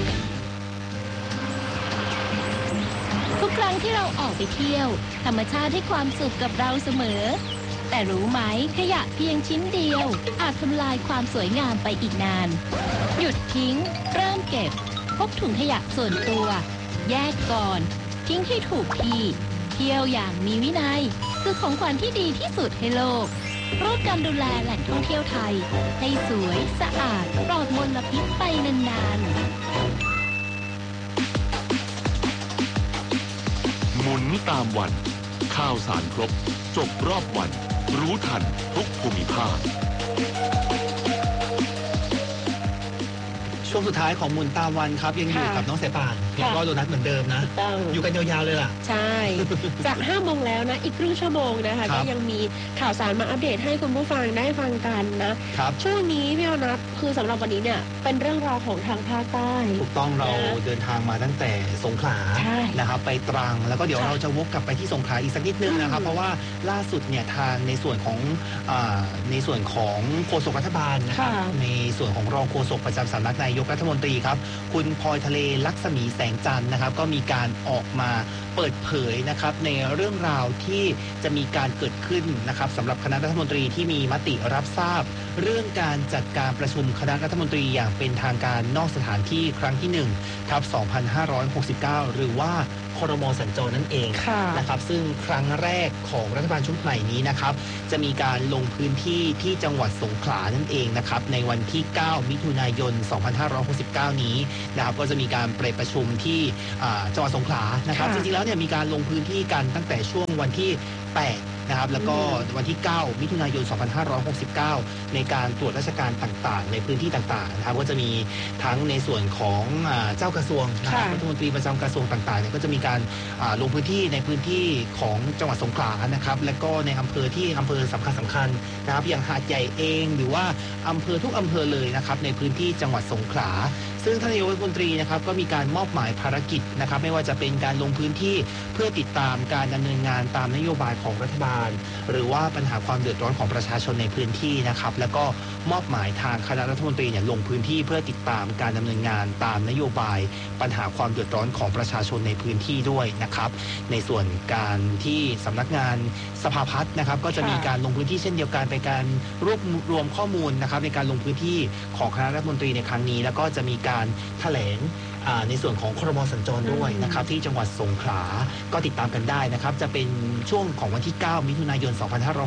ทุกครั้งที่เราออกไปเที่ยวธรรมชาติให้ความสุขกับเราเสมอแต่รู้ไหมขยะเพียงชิ้นเดียวอาจทำลายความสวยงามไปอีกนานหยุดทิ้งเริ่มเก็บพกถุงขยะส่วนตัวแยกก่อนทิ้งให้ถูกที่เที่ยวอย่างมีวินัยคือของขวัญที่ดีที่สุดให้โลกร่วมกันดูแลแหล่งท่องเที่ยวไทยให้สวยสะอาดปลอดมลพิษไปนานๆหมุนตามวันข่าวสารครบจบรอบวันรู้ทันทุกภูมิภาคช่วงสุดท้ายของหมุนตามวันครับยังอยู่กับน้องสายป่านแล้วก็โดนัทเหมือนเดิมนะอยู่กันยาวๆเลยล่ะใช่จาก5 โมงแล้วนะอีกครึ่งชั่วโมงนะคะก็ยังมีข่าวสารมาอัปเดตให้คุณผู้ฟังได้ฟังกันนะช่วงนี้พี่อนัทคือสำหรับวันนี้เนี่ยเป็นเรื่องราวของทางภาคใต้ถูกต้องเราเดินทางมาตั้งแต่สงขลานะครับไปตรังแล้วก็เดี๋ยวเราจะวกกลับไปที่สงขลาอีกสักนิดนึงนะครับเพราะว่าล่าสุดเนี่ยทางในส่วนของโฆษกรัฐบาลนะครับในส่วนของรองโฆษกประจำสำนักนายกรัฐมนตรีครับคุณพลอยทะเลลักษมีแสงจันทร์นะครับก็มีการออกมาเปิดเผยนะครับในเรื่องราวที่จะมีการเกิดขึ้นนะครับสำหรับคณะรัฐมนตรีที่มีมติรับทราบเรื่องการจัดการประชุมคณะรัฐมนตรีอย่างเป็นทางการนอกสถานที่ครั้งที่1/2569หรือว่าครม.สัญจรนั่นเองนะครับซึ่งครั้งแรกของรัฐบาลชุดใหม่นี้นะครับจะมีการลงพื้นที่ที่จังหวัดสงขลานั่นเองนะครับในวันที่9 มิถุนายน 2569นี้นะครับก็จะมีการไปประชุมที่จังหวัดสงขลานะครับจริงๆแล้วเนี่ยมีการลงพื้นที่กันตั้งแต่ช่วงวันที่8นะครับแล้วก็วันที่9 มิถุนายน 2569ในการตรวจราชการต่างๆในพื้นที่ต่างๆนะครับก็จะมีทั้งในส่วนของเจ้ากระทรวงนะครับรัฐมนตรีประจำกระทรวงต่างๆเนี่ยก็จะมีการลงพื้นที่ในพื้นที่ของจังหวัดสงขลานะครับและก็ในอำเภอสำคัญนะครับอย่างหาดใหญ่เองหรือว่าอำเภอทุกอำเภอเลยนะครับในพื้นที่จังหวัดสงขลาซึ่งท่านนายกรัฐมนตรีนะครับก็มีการมอบหมายภารกิจนะครับไม่ว่าจะเป็นการลงพื้นที่เพื่อติดตามการดำเนินงานตามนโยบายของรัฐบาลหรือว่าปัญหาความเดือดร้อนของประชาชนในพื้นที่นะครับแล้วก็มอบหมายทางคณะรัฐมนตรีลงพื้นที่เพื่อติดตามการดำเนินงานตามนโยบายปัญหาความเดือดร้อนของประชาชนในพื้นที่ด้วยนะครับในส่วนการที่สำนักงานสภาพัฒน์นะครับก็จะมีการลงพื้นที่เช่นเดียวกันเป็นการรวบรวมข้อมูลนะครับในการลงพื้นที่ของคณะรัฐมนตรีในครั้งนี้แล้วก็จะมีการแถลงในส่วนของครม.สัญจรด้วยนะครับที่จังหวัดสงขลาก็ติดตามกันได้นะครับจะเป็นช่วงของวันที่ 9 มิถุนายน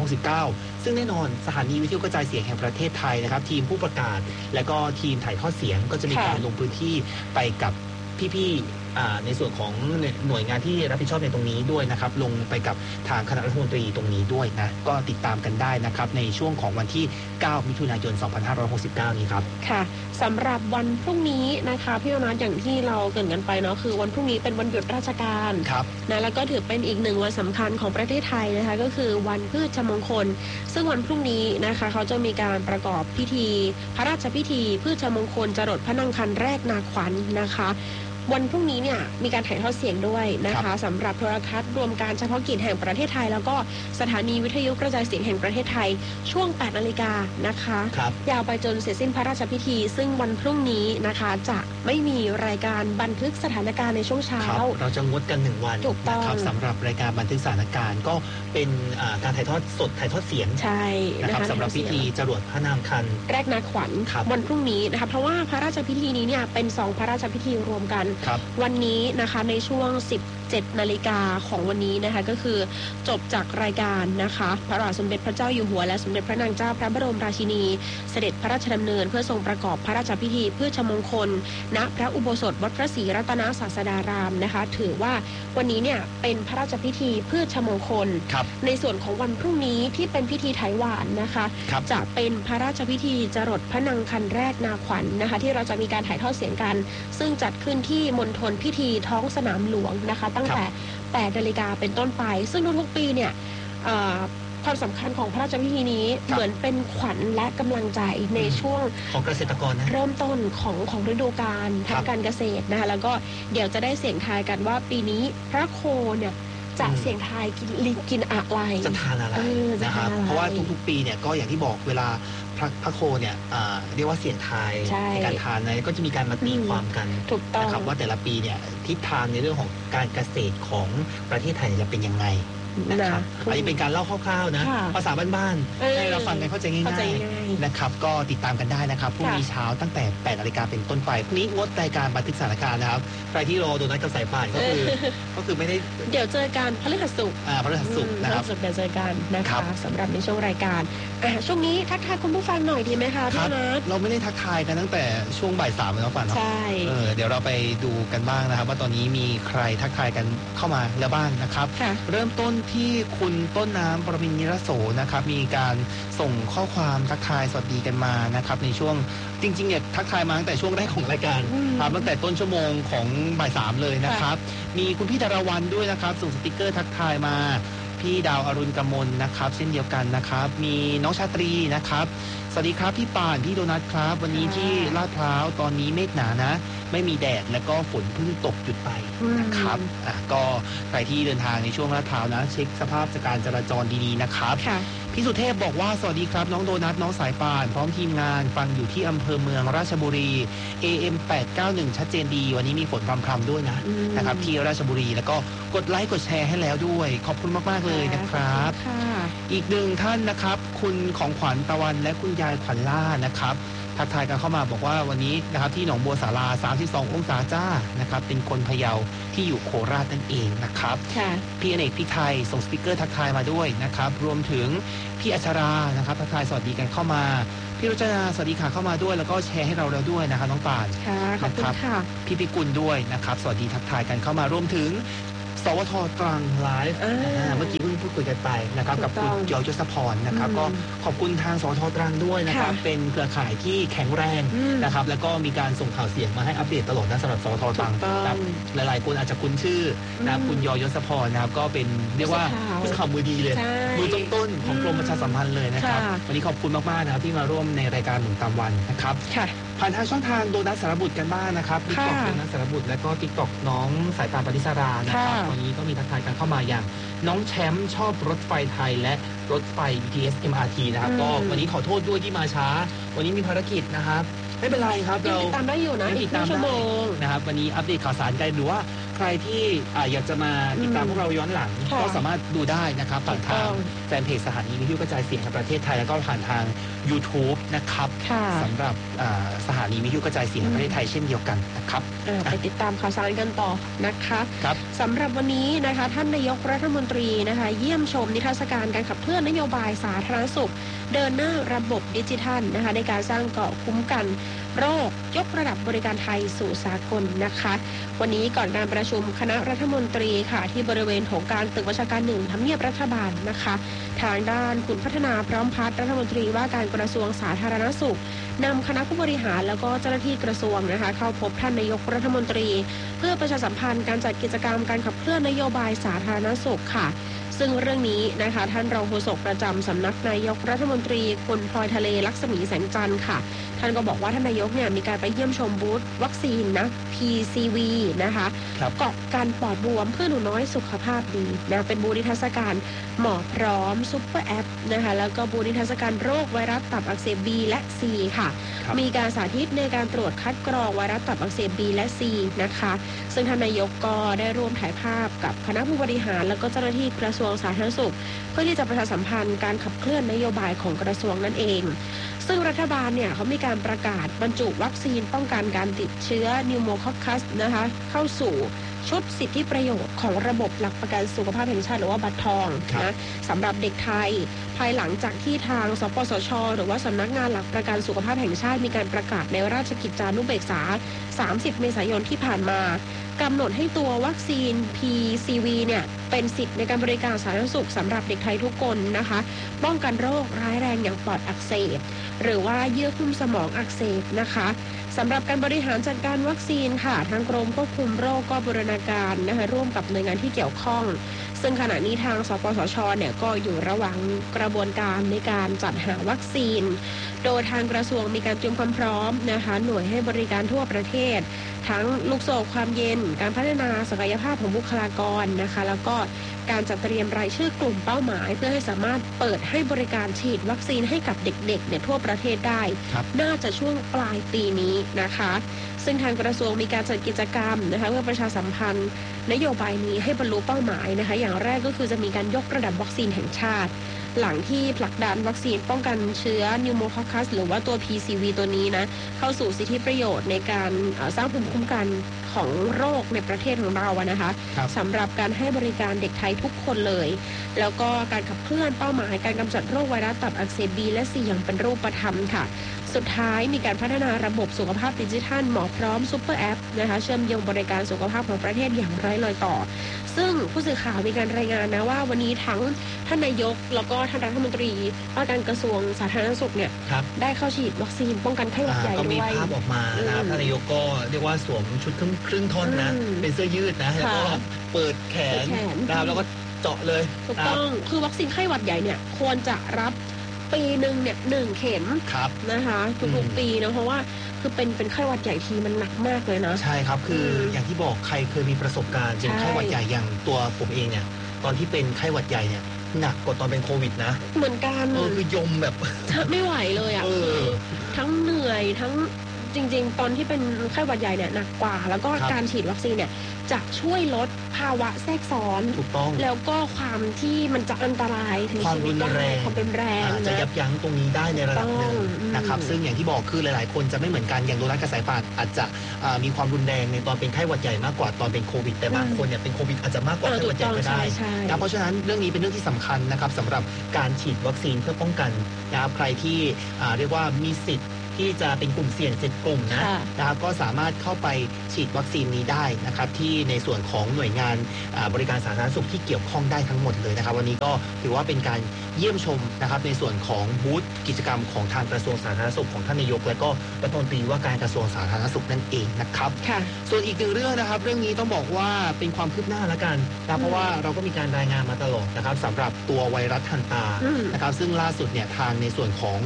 2569 ซึ่งแน่นอนสถานีวิทยุกระจายเสียงแห่งประเทศไทยนะครับทีมผู้ประกาศและก็ทีมถ่ายทอดเสียงก็จะมีการลงพื้นที่ไปกับพี่ๆในส่วนของหน่วยงานที่รับผิดชอบในตรงนี้ด้วยนะครับลงไปกับทางคณะรัฐมนตรีตรงนี้ด้วยนะก็ติดตามกันได้นะครับในช่วงของวันที่ 9 มิถุนายน 2569 นี้ครับค่ะสำหรับวันพรุ่งนี้นะคะพี่อนัทอย่างที่เราเกริ่นกันไปเนาะคือวันพรุ่งนี้เป็นวันหยุดราชการนะแล้วก็ถือเป็นอีกหนึ่งวันสำคัญของประเทศไทยนะคะก็คือวันพฤชมงคลซึ่งวันพรุ่งนี้นะคะเขาจะมีการประกอบพิธีพระราชพิธีพฤชมงคลจรดพระนางคันแรกนาขวัญนะคะวันพรุ่งนี้เนี่ยมีการถ่ายทอดเสียงด้วยนะคะสำหรับโทรทัศน์รวมการเฉพาะกิจแห่งประเทศไทยแล้วก็สถานีวิทยุกระจายเสียงแห่งประเทศไทยช่วง 8 นาฬิกานะคะยาวไปจนเสร็จสิ้นพระราชพิธีซึ่งวันพรุ่งนี้นะคะจะไม่มีรายการบันทึกสถานการณ์ในช่วงเช้าเราจะงดกัน1วันนะครับสำหรับรายการบันทึกสถานการณ์ก็เป็นการถ่ายทอดสดถ่ายทอดเสียงใช่นะครับสำหรับพิธีจรดพระนางคันแรกนาขวัญวันพรุ่งนี้นะคะเพราะว่าพระราชพิธีนี้เนี่ยเป็น2พระราชพิธีรวมกันวันนี้นะคะในช่วง17 นาฬิกาของวันนี้นะคะก็คือจบจากรายการนะคะพระบาทสมเด็จพระเจ้าอยู่หัวและสมเด็จพระนางเจ้าพระบรมราชินีเสด็จพระราชดำเนินเพื่อทรงประกอบพระราชพิธีพฤชมงคลณพระอุโบสถวัดพระศรีรัตนศาสดารามนะคะถือว่าวันนี้เนี่ยเป็นพระราชพิธีพฤชมงคลในส่วนของวันพรุ่งนี้ที่เป็นพิธีไถหวานนะคะจะเป็นพระราชพิธีจรดพระนางคันแรกนาขวัญนะคะที่เราจะมีการถ่ายทอดเสียงกันซึ่งจัดขึ้นที่มณฑลพิธีท้องสนามหลวงนะคะตั้งแต่ 8 นาฬิกาเป็นต้นไปซึ่งทุกๆปีเนี่ยความสำคัญของพระราชพิธีนี้เหมือนเป็นขวัญและกำลังใจในช่วงของเกษตรกรนะเริ่มต้นของฤดูกาลทำการเกษตรนะคะแล้วก็เดี๋ยวจะได้เสี่ยงทายกันว่าปีนี้พระโคเนี่ยจะเสี่ยงทายกินอะไรจะทานอะไรนะครับเพราะว่าทุกๆปีเนี่ยก็อย่างที่บอกเวลาพระโคเนี่ยเรียกว่าเสี่ยงทายในการทานนะก็จะมีการมาตีความกันนะครับว่าแต่ละปีเนี่ยทิศทางในเรื่องของการเกษตรของประเทศไทยจะเป็นยังไงนะครับอันนี้เป็นการเล่าคร่าวๆนะภาษาบ้านๆให้เราฟังกันเข้าใจง่ายๆนะครับก็ติดตามกันได้นะครับพรุ่งนี้เช้าตั้งแต่ 8 นาฬิกาเป็นต้นไปพรุ่งนี้งดรายการบันทึกสถานการณ์นะครับใครที่รอโดนัทกับสายป่านก็คือไม่ได้เดี๋ยวเจอกันพฤหัสศุกร์พฤหัสศุกร์นะครับเดี๋ยวเจอกันนะคะสำหรับในช่วงรายการช่วงนี้ทักทายคุณผู้ฟังหน่อยดีไหมคะพี่นัทเราไม่ได้ทักทายกันตั้งแต่ช่วงบ่าย 3แล้วป่ะเนาะใช่เดี๋ยวเราไปดูกันบ้างนะครับว่าตอนนี้มีใครทักทายกันเข้ามาแล้วบ้างนะครับเริ่มต้นที่คุณต้นน้ำปรมินทร์นิรโสนะครับมีการส่งข้อความทักทายสวัสดีกันมานะครับในช่วงจริงๆเนี่ยทักทายมาตั้งแต่ช่วงแรกของรายการครับตั้งแต่ต้นชั่วโมงของบ่าย 3เลยนะครับมีคุณพี่ดารวันด้วยนะครับส่งสติกเกอร์ทักทายมาพี่ดาวอรุณกมลนะครับเช่นเดียวกันนะครับมีน้องชาตรีนะครับสวัสดีครับพี่ป่านพี่โดนัทครับวันนี้ที่ลาดพร้าวตอนนี้เมฆหนานะไม่มีแดดแล้วก็ฝนเพิ่งตกหยุดไปนะครับก็ใครที่เดินทางในช่วงลาดพร้าวนะเช็คสภาพการจราจรดีๆนะครับพี่สุเทพบอกว่าสวัสดีครับน้องโดนัทน้องสายป่านพร้อมทีมงานฟังอยู่ที่อำเภอเมืองราชบุรี AM 891ชัดเจนดีวันนี้มีฝนพรำๆด้วยนะครับที่ราชบุรีแล้วก็กดไลค์กดแชร์ให้แล้วด้วยขอบคุณมากๆเลยนะครับอีกหนึ่งท่านนะครับคุณของขวัญตะวันและคุณยายขวัญล่านะครับทักทายกันเข้ามาบอกว่าวันนี้นะครับที่หนองบัวสารา32องศาจ้านะครับเป็นคนพะเยาที่อยู่โคราชนั่นเองนะครับพี่อเนกพี่ไทยส่งสติ๊กเกอร์ทักทายมาด้วยนะครับรวมถึงพี่อัชรานะครับทักทายสวัสดีกันเข้ามาพี่รุจนาสวัสดีค่ะเข้ามาด้วยแล้วก็แชร์ให้เราแล้วด้วยนะครับน้องป่านขอบคุณค่ะพี่พิกุลด้วยนะครับสวัสดีทักทายกันเข้ามารวมถึงสวท.ตรังไลฟ์เมื่อกี้เพิ่งพูดคุยกันไปนะครับกับคุณยศพรนะครับก็ขอบคุณทางสวท.ตรังด้วยนะครับเป็นเครือข่ายที่แข็งแรงนะครับแล้วก็มีการส่งข่าวเสียงมาให้อัปเดตตลอดนะสำหรับสวท.ตรังครับหลายๆคนอาจจะคุ้นชื่อนะคุณยศพรนะครับก็เป็นเรียกว่าผู้ข่าวมือดีเลยมือต้นๆของกรมประชาสัมพันธ์เลยนะครับวันนี้ขอบคุณมากๆนะครับที่มาร่วมในรายการหนุนตามวันนะครับผ่านทางช่องทางโดนัทสารบุตรกันบ้างนะครับติ๊กต็อกโดนัทสารบุตรและก็ติ๊กต็อกน้องสายตาปฏิสรานะครับตอนนี้ก็มีทักทายกันเข้ามาอย่างน้องแชมป์ชอบรถไฟไทยและรถไฟ BTS MRT นะครับก็วันนี้ขอโทษด้วยที่มาช้าวันนี้มีภารกิจนะครับไม่เป็นไรครับเราติดตามได้อยู่นะอีกชั่วโมงนะครับวันนี้อัปเดตข่าวสารกันหรือว่าใครที่อยากจะมาติดตามพวกเราย้อนหลังก็สามารถดูได้นะครับผ่านทางแฟนเพจสถานีวิทยุกระจายเสียงแห่งประเทศไทยแล้วก็ผ่านทาง YouTube นะครับสำหรับสถานีวิทยุกระจายเสียงแห่งประเทศไทยเช่นเดียวกันนะครับไปติดตามข่าวสารกันต่อนะคะสำหรับวันนี้นะคะท่านนายกรัฐมนตรีนะคะเยี่ยมชมนิทรรศการการขับเคลื่อนนโยบายสาธารณสุขเดินหน้าระบบดิจิทัลนะคะในการสร้างเกราะคุ้มกันโรคยกระดับบริการไทยสู่สากลนะคะวันนี้ก่อนการประชุมคณะรัฐมนตรีค่ะที่บริเวณของการตึกบัญชาการ1ทำเนียบรัฐบาลนะคะทางด้านคุณพัฒนาพร้อมพัฒน์รัฐมนตรีว่าการกระทรวงสาธารณสุขนำคณะผู้บริหารแล้วก็เจ้าหน้าที่กระทรวงนะคะเข้าพบท่านนายกรัฐมนตรีเพื่อประชาสัมพันธ์การจัดกิจกรรมการขับเคลื่อนนโยบายสาธารณสุขค่ะซึ่งเรื่องนี้นะคะท่านรองโฆษกประจำสำนักนายกรัฐมนตรีคุณพลอยทะเลลักษมีแสงจันทร์ค่ะท่านก็บอกว่าท่านนายกเนี่ยมีการไปเยี่ยมชมบูธวัคซีนนะ PCV นะคะเกาะการปอดบวมเพื่อหนูน้อยสุขภาพดีนะเป็นบูธนิทรรศการหมอพร้อมซุปเปอร์แอปนะคะแล้วก็บูธนิทรรศการโรคไวรัสตับอักเสบ B และ C ค่ะมีการสาธิตในการตรวจคัดกรองไวรัสตับอักเสบ B และ C นะคะซึ่งท่านนายกก็ได้ร่วมถ่ายภาพกับคณะผู้บริหารแล้วก็เจ้าหน้าที่กระทรวงสาธารณสุขเพื่อที่จะประชาสัมพันธ์การขับเคลื่อนนโยบายของกระทรวงนั่นเองซึ่งรัฐบาลเนี่ยเขามีการประกาศบรรจุวัคซีนป้องกันการติดเชื้อนิวโมคอคคัสนะคะเข้าสู่ชุดสิทธิประโยชน์ของระบบหลักประกันสุขภาพแห่งชาติหรือว่าบัตรทองนะสำหรับเด็กไทยภายหลังจากที่ทางสปสช.หรือว่าสำนักงานหลักประกันสุขภาพแห่งชาติมีการประกาศในราชกิจจานุเบกษา30 เมษายนที่ผ่านมากำหนดให้ตัววัคซีน PCV เนี่ยเป็นสิทธิ์ในการบริการสาธารณสุขสำหรับเด็กไทยทุกคนนะคะป้องกันโรคร้ายแรงอย่างปอดอักเสบหรือว่าเยื่อหุ้มสมองอักเสบนะคะสำหรับการบริหารจัดการวัคซีนค่ะทางกรมควบคุมโรคก็บูรณาการนะคะร่วมกับหน่วยงานที่เกี่ยวข้องซึ่งขณะนี้ทางสปสช.เนี่ยก็อยู่ระหว่างกระบวนการในการจัดหาวัคซีนโดยทางกระทรวงมีการเตรียมความพร้อมนะคะหน่วยให้บริการทั่วประเทศทั้งลูกโซ่ความเย็นการพัฒนาศักยภาพของบุคลากรนะคะแล้วก็การจัดเตรียมรายชื่อกลุ่มเป้าหมายเพื่อให้สามารถเปิดให้บริการฉีดวัคซีนให้กับเด็กๆเนี่ยทั่วประเทศได้น่าจะช่วงปลายปีนี้นะคะซึ่งทางกระทรวงมีการจัดกิจกรรมนะคะเพื่อประชาสัมพันธ์นโยบายนี้ให้บรรลุเป้าหมายนะคะอย่างแรกก็คือจะมีการยกระดับวัคซีนแห่งชาติหลังที่ผลักดันวัคซีนป้องกันเชื้อนิวโมคอคคัสหรือว่าตัว PCV ตัวนี้นะเข้าสู่สิทธิประโยชน์ในการสร้างภูมิคุ้มกันของโรคในประเทศของเราอะนะคะสำหรับการให้บริการเด็กไทยทุกคนเลยแล้วก็การขับเคลื่อนเป้าหมายการกำจัดโรคไวรัสตับอักเสบ B และ C อย่างเป็นรูปธรรมค่ะสุดท้ายมีการพัฒนาระบบสุขภาพดิจิทัลหมอพร้อมซุปเปอร์แอปนะคะเชื่อมโยงบริการสุขภาพของประเทศอย่างไร้รอยต่อซึ่งผู้สื่อข่าวมีการรายงานนะว่าวันนี้ทั้งท่านนายกแล้วก็ท่านรัฐมนตรีว่าการกระทรวงสาธารณสุขเนี่ยได้เข้าฉีดวัคซีนป้องกันไข้หวัดใหญ่ด้วยก็มีภาพออกมานะครับท่านนายกก็เรียกว่าสวมชุดครึ่งท่อนนะเป็นเสื้อยืดนะแล้วก็เปิดแขนนะครับแล้วก็เจาะเลยถูกต้องคือวัคซีนไข้หวัดใหญ่เนี่ยควรจะรับปีหนึ่งเนี่ย1 เข็มนะคะทุกๆปีนะเพราะว่าคือเป็นไข้หวัดใหญ่ทีมันหนักมากเลยนะใช่ครับคืออย่างที่บอกใครเคยมีประสบการณ์เป็นไข้หวัดใหญ่อย่างตัวผมเองเนี่ยตอนที่เป็นไข้หวัดใหญ่เนี่ยหนักกว่าตอนเป็นโควิดนะเหมือนกันคือยมแบบไม่ไหวเลยอ่ะทั้งเหนื่อยทั้งจริงๆตอนที่เป็นไข้หวัดใหญ่เนี่ยหนักกว่าแล้วก็การฉีดวัคซีนเนี่ยจะช่วยลดภาวะแทรกซ้อนถูกต้องแล้วก็ความที่มันจะอันตรายถึงความรุนแรงความเป็นแรงจะยับยั้งตรงนี้ได้ในระดับหนึ่งนะครับซึ่งอย่างที่บอกคือหลายๆคนจะไม่เหมือนกันอย่างโดนัทกับสายป่านอาจจะมีความรุนแรงในตอนเป็นไข้หวัดใหญ่มากกว่าตอนเป็นโควิดแต่บางคนเนี่ยเป็นโควิดอาจจะมากกว่าไข้หวัดใหญ่ก็ได้เพราะฉะนั้นเรื่องนี้เป็นเรื่องที่สำคัญนะครับสำหรับการฉีดวัคซีนเพื่อป้องกันนะครับใครที่เรียกว่ามีสิทธิ์ที่จะเป็นกลุ่มเสี่ยง10 กลุ่มนะครับก็สามารถเข้าไปฉีดวัคซีนนี้ได้นะครับที่ในส่วนของหน่วยงานบริการสาธารณสุขที่เกี่ยวข้องได้ทั้งหมดเลยนะครับวันนี้ก็ถือว่าเป็นการเยี่ยมชมนะครับในส่วนของบูธกิจกรรมของทางกระทรวงสาธารณสุขของท่านนายกและก็รัฐมนตรีว่าการกระทรวงสาธารณสุขนั่นเองนะครับส่วนอีกหนึ่งเรื่องนะครับเรื่องนี้ต้องบอกว่าเป็นความคืบหน้าละกันนะเพราะว่าเราก็มีการรายงานมาตลอดนะครับสำหรับตัวไวรัสฮันตานะครับซึ่งล่าสุดเนี่ยทางในส่วนของก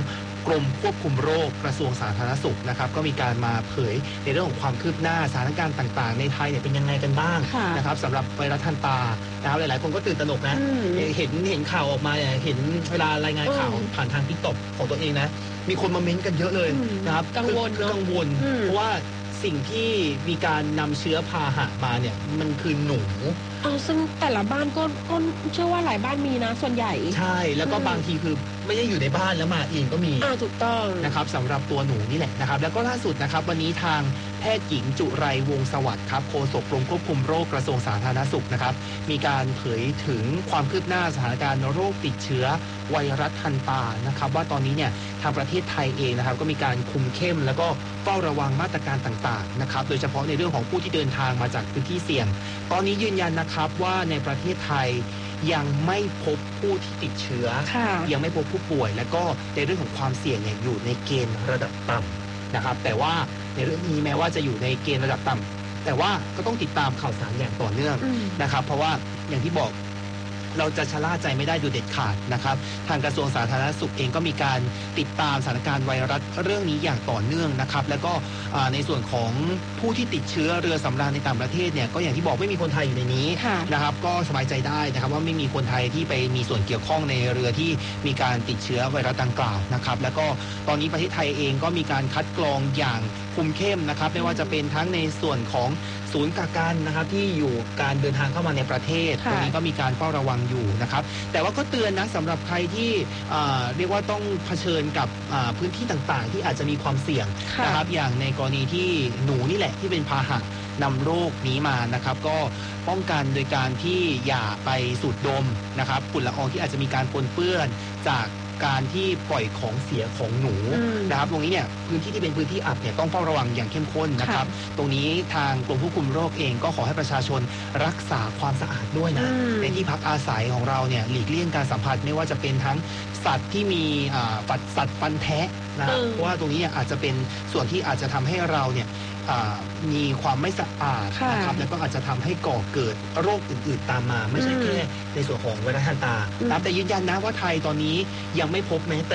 กรมควบคุมโรคกระทรวงสาธารณสุขนะครับก็มีการมาเผยในเรื่องของความคืบหน้าสถานการณ์ต่างๆในไทยเนี่ยเป็นยังไงกันบ้างนะครับสำหรับไวรัสฮันตานะครับหลายๆคนก็ตื่นตระหนกนะเห็นข่าวออกมาเนี่ยเห็นเวลารายงานข่าวผ่านทางTikTokของตัวเองนะมีคนมาเม้นต์กันเยอะเลยนะครับกังวลเพราะว่าสิ่งที่มีการนำเชื้อพาหะมาเนี่ยมันคือหนูซึ่งแต่ละบ้านก็เชื่อว่าหลายบ้านมีนะส่วนใหญ่ใช่แล้วก็บางทีคือไม่ได้อยู่ในบ้านแล้วมาเองก็มีถูกต้องนะครับสำหรับตัวหนูนี่แหละนะครับแล้วก็ล่าสุดนะครับวันนี้ทางแพทย์หญิงจุไรวงศ์สวัสดิ์ครับโฆษกกรมควบคุมโรคกระทรวงสาธารณสุขนะครับมีการเผยถึงความคืบหน้าสถานการณ์โรคติดเชื้อไวรัสฮันตานะครับว่าตอนนี้เนี่ยทางประเทศไทยเองนะครับก็มีการคุมเข้มแล้วก็เฝ้าระวังมาตรการต่างๆนะครับโดยเฉพาะในเรื่องของผู้ที่เดินทางมาจากพื้นที่เสี่ยงตอนนี้ยืนยันนะครับว่าในประเทศไทยยังไม่พบผู้ที่ติดเชื้อยังไม่พบผู้ป่วยและก็ในเรื่องของความเสี่ยงเนี่ยอยู่ในเกณฑ์ระดับต่ำนะครับแต่ว่าในเรื่องนี้แม้ว่าจะอยู่ในเกณฑ์ระดับต่ำแต่ว่าก็ต้องติดตามข่าวสารอย่างต่อเนื่องนะครับเพราะว่าอย่างที่บอกเราจะชะล่าใจไม่ได้โดยเด็ดขาดนะครับทางกระทรวงสาธารณสุขเองก็มีการติดตามสถานการณ์ไวรัสเรื่องนี้อย่างต่อเนื่องนะครับแล้วก็ในส่วนของผู้ที่ติดเชื้อเรือสำราญในต่างประเทศเนี่ยก็อย่างที่บอกไม่มีคนไทยอยู่ในนี้นะครับก็สบายใจได้นะครับว่าไม่มีคนไทยที่ไปมีส่วนเกี่ยวข้องในเรือที่มีการติดเชื้อไวรัสดังกล่าวนะครับแล้วก็ตอนนี้ประเทศไทยเองก็มีการคัดกรองอย่างคุมเข้มนะครับไม่ว่าจะเป็นทั้งในส่วนของศูนย์กักกันนะครับที่อยู่การเดินทางเข้ามาในประเทศตรงนี้ก็มีการเฝ้าระวังอยู่นะครับแต่ว่าก็เตือนนะสำหรับใครที่เรียกว่าต้องเผชิญกับพื้นที่ต่างๆที่อาจจะมีความเสี่ยงนะครับอย่างในกรณีที่หนูนี่แหละที่เป็นพาหะนำโรคนี้มานะครับก็ป้องกันโดยการที่อย่าไปสูดดมนะครับฝุ่นละอองที่อาจจะมีการปนเปื้อนจากการที่ปล่อยของเสียของหนูนะครับตรงนี้เนี่ยพื้นที่ที่เป็นพื้นที่อับเนี่ยต้องเฝ้าระวังอย่างเข้มข้นนะครับตรงนี้ทางกรมควบคุมโรคเองก็ขอให้ประชาชนรักษาความสะอาดด้วยนะในที่พักอาศัยของเราเนี่ยหลีกเลี่ยงการสัมผัสไม่ว่าจะเป็นทั้งสัตว์ที่มีสัตว์ฟันแทะนะเพราะว่าตรงนี้อาจจะเป็นส่วนที่อาจจะทำให้เราเนี่ยมีความไม่สะอาดนะครับแล้วก็อาจจะทำให้ก่อเกิดโรคอื่นๆตามมาไม่ใช่แค่ในส่วนของไวรัสฮันตาแต่ยืนยันนะว่าไทยตอนนี้ยังไม่พบแม้แต่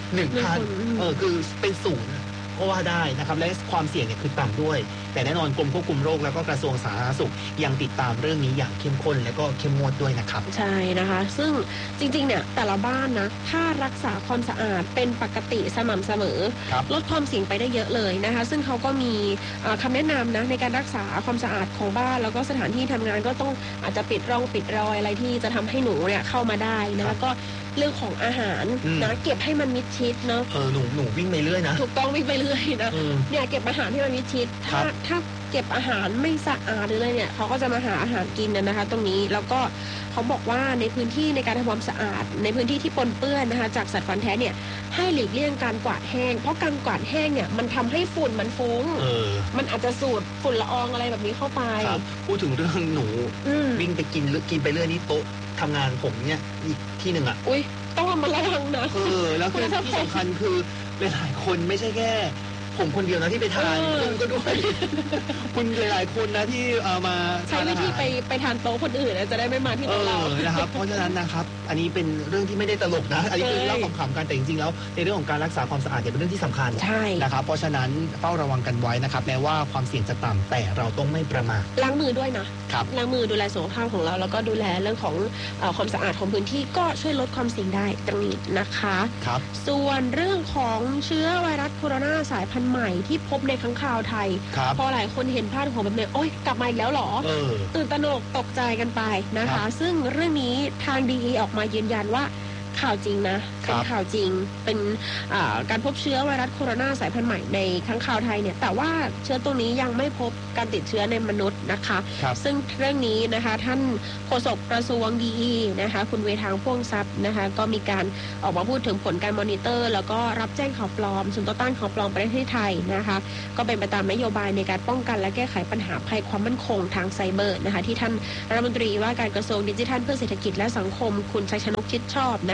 1,000 คือเป็นศูนย์ก็ว่าได้นะครับและความเสี่ยงเนี่ยคือต่ำด้วยแต่แน่นอนกรมควบคุมโรคแล้วก็กระทรวงสาธารณสุขยังติดตามเรื่องนี้อย่างเข้มข้นและก็เข้มงวดด้วยนะครับใช่นะคะซึ่งจริงๆเนี่ยแต่ละบ้านนะถ้ารักษาความสะอาดเป็นปกติสม่ำเสมอลดความเสี่ยงไปได้เยอะเลยนะคะซึ่งเขาก็มีคำแนะนำนะในการรักษาความสะอาดของบ้านแล้วก็สถานที่ทำงานก็ต้องอาจจะปิดรอยอะไรที่จะทำให้หนูเนี่ยเข้ามาได้นะแล้วก็เรื่องของอาหารนะเก็บให้มันมิดชิดเนาะหนูวิ่งไปเรื่อยนะถูกต้องวิ่งไปเรื่อยนะเนี่ยเก็บอาหารให้มันมิดชิดถ้าเก็บอาหารไม่สะอาดหรืออะไรเนี่ยเขาก็จะมาหาอาหารกินนะคะตรงนี้แล้วก็เขาบอกว่าในพื้นที่ในการทำความสะอาดในพื้นที่ที่ปนเปื้อนนะคะจากสัตว์ฟันแท้เนี่ยให้หลีกเลี่ยงการกวาดแห้งเพราะการกวาดแห้งเนี่ยมันทำให้ฝุ่นมันฟุ้งมันอาจจะสูดฝุ่นละอองอะไรแบบนี้เข้าไปพูดถึงเรื่องหนูวิ่งไปกินไปเรื่อยนี่โต๊ะทำงานผมเนี่ยอีกที่หนึ่งอ่ะต้องระมัดระวังนะแล้วคือที่สำคัญคือหลายคนไม่ใช่แค่ผมคนเดียวนะที่ไปทานคุณก็ด้วยคุณหลายๆคนนะที่มาใช้วิธีไปทานโต๊ะคนอื่นจะได้ไม่มาที่โต๊ะเรานะครับเพราะฉะนั้นนะครับอันนี้เป็นเรื่องที่ไม่ได้ตลกนะอันนี้คือเล่าขำๆกันแต่จริงๆแล้วในเรื่องของการรักษาความสะอาดเป็นเรื่องที่สำคัญนะครับเพราะฉะนั้นเฝ้าระวังกันไว้นะครับแม้ว่าความเสี่ยงจะต่ำแต่เราต้องไม่ประมาทล้างมือด้วยนะล้างมือดูแลสุขภาพของเราแล้วก็ดูแลเรื่องของความสะอาดของพื้นที่ก็ช่วยลดความเสี่ยงได้ตรงนี้นะคะส่วนเรื่องของเชื้อไวรัสโคโรนาสายพันธุ์ใหม่ที่พบในค้างคาวไทยพอหลายคนเห็นภาพของแบบนี้โอ๊ยกลับมาอีกแล้วหรอตื่นตระหนกตกใจกันไปนะคะซึ่งเรื่องนี้ทางดีออกมายืนยันว่าข่าวจริงนะเป็นข่าวจริงเป็นการพบเชื้อไวรัสโคโรนาสายพันธุ์ใหม่ในค้างคาวไทยเนี่ยแต่ว่าเชื้อตัวนี้ยังไม่พบการติดเชื้อในมนุษย์นะคะซึ่งเรื่องนี้นะคะท่านโฆษกกระทรวงดีนะคะคุณเวทางพ่วงทรัพย์นะคะก็มีการออกมาพูดถึงผลการมอนิเตอร์แล้วก็รับแจ้งข่าวปลอมศูนย์ต่อต้านข่าวปลอมประเทศไทยนะคะก็เป็นไปตามนโยบายในการป้องกันและแก้ไขปัญหาภัยความมั่นคงทางไซเบอร์นะคะที่ท่านรัฐมนตรีว่าการกระทรวงดิจิทัลเพื่อเศรษฐกิจและสังคมคุณชัยชนกชิดชอบนะคะ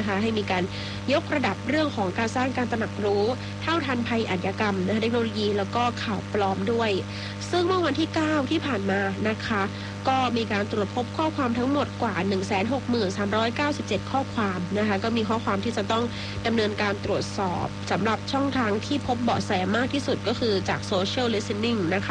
นะคะให้มีการยกระดับเรื่องของการสร้างการตระหนักรู้เท่าทันภัยอาชญากรรมเทคโนโลยีแล้วก็ข่าวปลอมด้วยซึ่งเมื่อวันที่ 9 ที่ผ่านมานะคะก็มีการตรวจพบข้อความทั้งหมดกว่า 163,397 ข้อความนะคะก็มีข้อความที่จะต้องดำเนินการตรวจสอบสำหรับช่องทางที่พบเบาะแสมากที่สุดก็คือจาก Social Listening นะคะ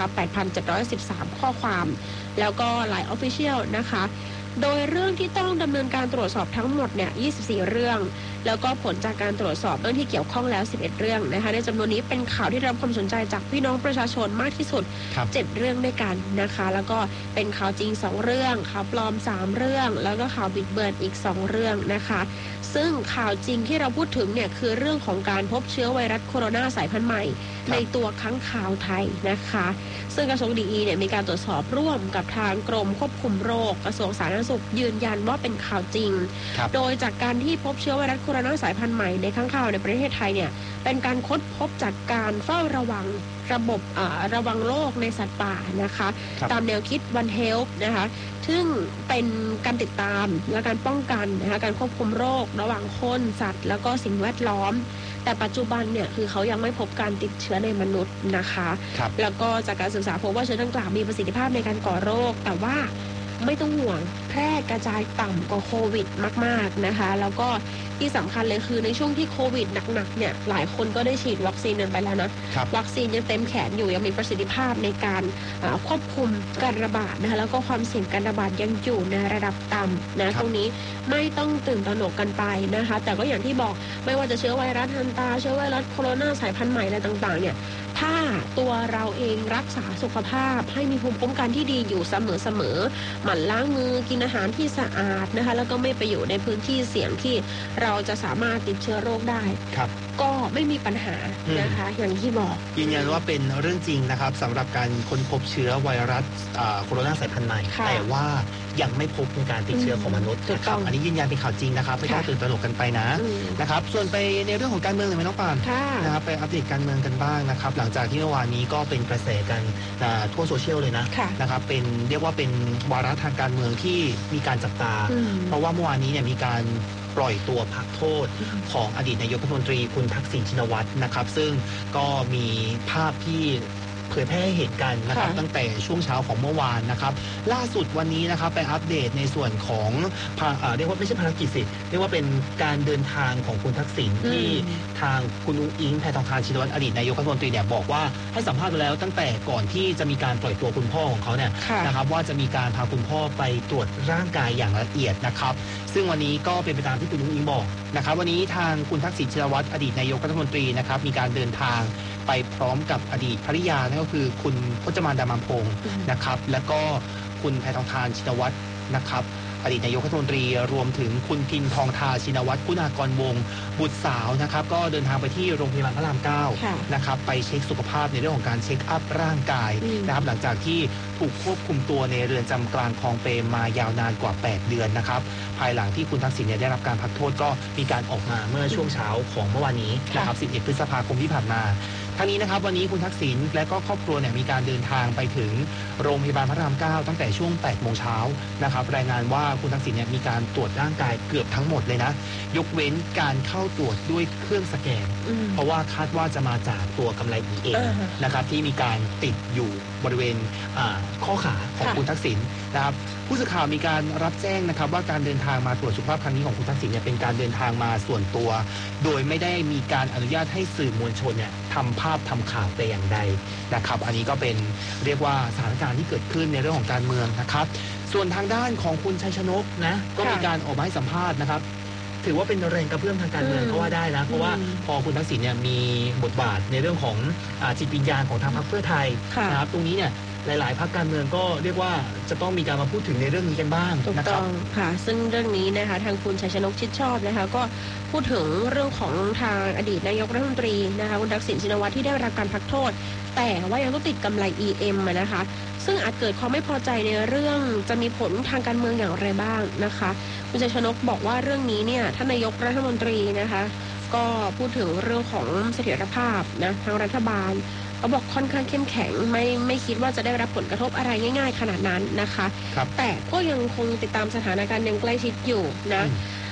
8,713 ข้อความแล้วก็ Line Official นะคะโดยเรื่องที่ต้องดำเนินการตรวจสอบทั้งหมดเนี่ย 24 เรื่องแล้วก็ผลจากการตรวจสอบเรื่องที่เกี่ยวข้องแล้ว 11 เรื่องนะคะในจำนวนนี้เป็นข่าวที่ได้รับความสนใจจากพี่น้องประชาชนมากที่สุด 7 เรื่องด้วยกันนะคะแล้วก็เป็นข่าวจริง 2 เรื่องข่าวปลอม 3 เรื่องแล้วก็ข่าวบิดเบือนอีก 2 เรื่องนะคะซึ่งข่าวจริงที่เราพูดถึงเนี่ยคือเรื่องของการพบเชื้อไวรัสโคโรนาสายพันธุ์ใหม่ในตัวค้างคาวไทยนะคะซึ่งกระทรวงดีเนี่ยมีการตรวจสอบร่วมกับทางกรมควบคุมโรคกระทรวงสาธารณสุขยืนยันว่าเป็นข่าวจริงโดยจากการที่พบเชื้อไวรัสโคโรนาสายพันธุ์ใหม่ในค้างคาวในประเทศไทยเนี่ยเป็นการค้นพบจากการเฝ้าระวังระบบระวังโรคในสัตว์ป่านะคะตามแนวคิด One Health นะคะซึ่งเป็นการติดตามและการป้องกันนะคะการควบคุมโรคระหว่างคนสัตว์แล้วก็สิ่งแวดล้อมแต่ปัจจุบันเนี่ยคือเขายังไม่พบการติดเชื้อในมนุษย์นะคะแล้วก็จากการศึกษาพบว่าเชื้อดังกล่าวมีประสิทธิภาพในการก่อโรคแต่ว่าไม่ต้องห่วงแพร่กระจายต่ำกว่าโควิดมากๆนะคะแล้วก็ที่สำคัญเลยคือในช่วงที่โควิดหนักๆเนี่ยหลายคนก็ได้ฉีดวัคซีนกันไปแล้วนะวัคซีนยังเต็มแขนอยู่ยังมีประสิทธิภาพในการควบคุมการระบาดนะคะแล้วก็ความเสี่ยงการระบาดยังอยู่ในระดับต่ำนะตรงนี้ไม่ต้องตื่นตระหนกกันไปนะคะแต่ก็อย่างที่บอกไม่ว่าจะเชื้อไวรัสฮันตาเชื้อไวรัสโคโรนาสายพันธุ์ใหม่อะไรต่างๆเนี่ยถ้าตัวเราเองรักษาสุขภาพให้มีภูมิคุ้มกันที่ดีอยู่เสมอๆหมั่นล้างมือกินอาหารที่สะอาดนะคะแล้วก็ไม่ไปอยู่ในพื้นที่เสี่ยงที่เราจะสามารถติดเชื้อโรคได้ก็ไม่มีปัญหานะคะอย่างที่บอกยืนยันว่าเป็นเรื่องจริงนะครับสำหรับการค้นพบเชื้อไวรัสโคโรนาสายพันธุ์ใหม่แต่ว่ายังไม่พบในการติดเชื้อของมนุษย์นะครับอันนี้ยืนยันเป็นข่าวจริงนะครับไม่ต้องตื่นตระหนกกันไปนะครับส่วนไปในเรื่องของการเมืองเลยไหมน้องปานนะครับไปอัปเดตการเมืองกันบ้างนะครับหลังจากที่เมื่อวานนี้ก็เป็นกระแสกันทั่วโซเชียลเลยนะครับเป็นเรียกว่าเป็นวาระทางการเมืองที่มีการจับตาเพราะว่าเมื่อวานนี้เนี่ยมีการปล่อยตัวพักโทษของอดีตนายกรัฐมนตรีคุณทักษิณชินวัตรนะครับซึ่งก็มีภาพที่เผยแพร่ให้เห็นกันนะครับตั้งแต่ช่วงเช้าของเมื่อวานนะครับล่าสุดวันนี้นะครับไปอัปเดตในส่วนของเรียกว่าไม่ใช่ภารกิจสิเรียกว่าเป็นการเดินทางของคุณทักษิณที่ทางคุณอุ๊งอิ๊งแพทองทานชินวัตรอดีตนายกรัฐมนตรีเนี่ยบอกว่าให้สัมภาษณ์ไปแล้วตั้งแต่ก่อนที่จะมีการปล่อยตัวคุณพ่อของเขาเนี่ยนะครับว่าจะมีการพาคุณพ่อไปตรวจร่างกายอย่างละเอียดนะครับซึ่งวันนี้ก็เป็นไปตามที่คุณอุ๊งอิ๊งบอกนะครับวันนี้ทางคุณทักษิณชินวัตรอดีตนายกรัฐมนตรีนะครับมีการเดินทางไปพร้อมกับอดีตภริยานั่นก็คือคุณพจมานดามัมพงศ์นะครับแล้วก็คุณแพทองทานชินวัตรนะครับอดีตนายกรัฐมนตรีรวมถึงคุณพินทองทาชินวัตรคุณากรวงศ์บุตรสาวนะครับก็เดินทางไปที่โรงพยาบาลพระราม9นะครับไปเช็คสุขภาพในเรื่องของการเช็คอัพร่างกายนะครับหลังจากที่ถูกควบคุมตัวในเรือนจำกลางคลองเปรมมายาวนานกว่า8 เดือนนะครับภายหลังที่คุณทักษิณเนี่ยได้รับการพักโทษก็มีการออกมาเมื่อช่วงเช้าของเมื่อวานนี้นะครับ11 พฤษภาคมที่ผ่านมาทั้งนี้นะครับวันนี้คุณทักษิณและก็ครอบครัวเนี่ยมีการเดินทางไปถึงโรงพยาบาลพระราม9ตั้งแต่ช่วง 8 โมงเช้านะครับรายงานว่าคุณทักษิณเนี่ยมีการตรวจร่างกายเกือบทั้งหมดเลยนะยกเว้นการเข้าตรวจด้วยเครื่องสแกนเพราะว่าคาดว่าจะมาจากตัวกำไร EM นะครับที่มีการติดอยู่บริเวณข้อขาของคุณทักษิณนะครับผู้สื่อข่าวมีการรับแจ้งนะครับว่าการเดินทางมาตรวจสุขภาพครั้งนี้ของคุณทักษิณเนี่ยเป็นการเดินทางมาส่วนตัวโดยไม่ได้มีการอนุญาตให้สื่อมวลชนเนี่ยทำภาพทำข่าวแต่อย่างใดนะครับอันนี้ก็เป็นเรียกว่าสถานการณ์ที่เกิดขึ้นในเรื่องของการเมืองนะครับส่วนทางด้านของคุณชัยชนกนะก็มีการออกมาให้สัมภาษณ์นะครับถือว่าเป็นแรงกระเพื่อมทางการเมืองก็ว่าได้นะเพราะว่าพอคุณทักษิณเนี่ยมีบทบาทในเรื่องของจิตวิญญาณของทางพรรคเพื่อไทยนะครับตรงนี้เนี่ยหลายๆพรรคการเมืองก็เรียกว่าจะต้องมีการมาพูดถึงในเรื่องนี้กันบ้างนะครับค่ะซึ่งเรื่องนี้นะคะทางคุณชัยชนกชิดชอบนะคะก็พูดถึงเรื่องของทางอดีตนายกรัฐมนตรีนะคะคุณทักษิณชินวัตรที่ได้รับการพักโทษแต่ว่ายังต้องติดกำไร EM นะคะซึ่งอาจเกิดความไม่พอใจในเรื่องจะมีผลทางการเมืองอย่างไรบ้างนะคะคุณชัยชนกบอกว่าเรื่องนี้เนี่ยท่านนายกรัฐมนตรีนะคะก็พูดถึงเรื่องของเสถียรภาพนะทางรัฐบาลเขาบอกค่อนข้างเข้มแข็งไม่คิดว่าจะได้รับผลกระทบอะไรง่ายๆขนาดนั้นนะคะแต่ก็ยังคงติดตามสถานการณ์อย่างใกล้ชิดอยู่นะ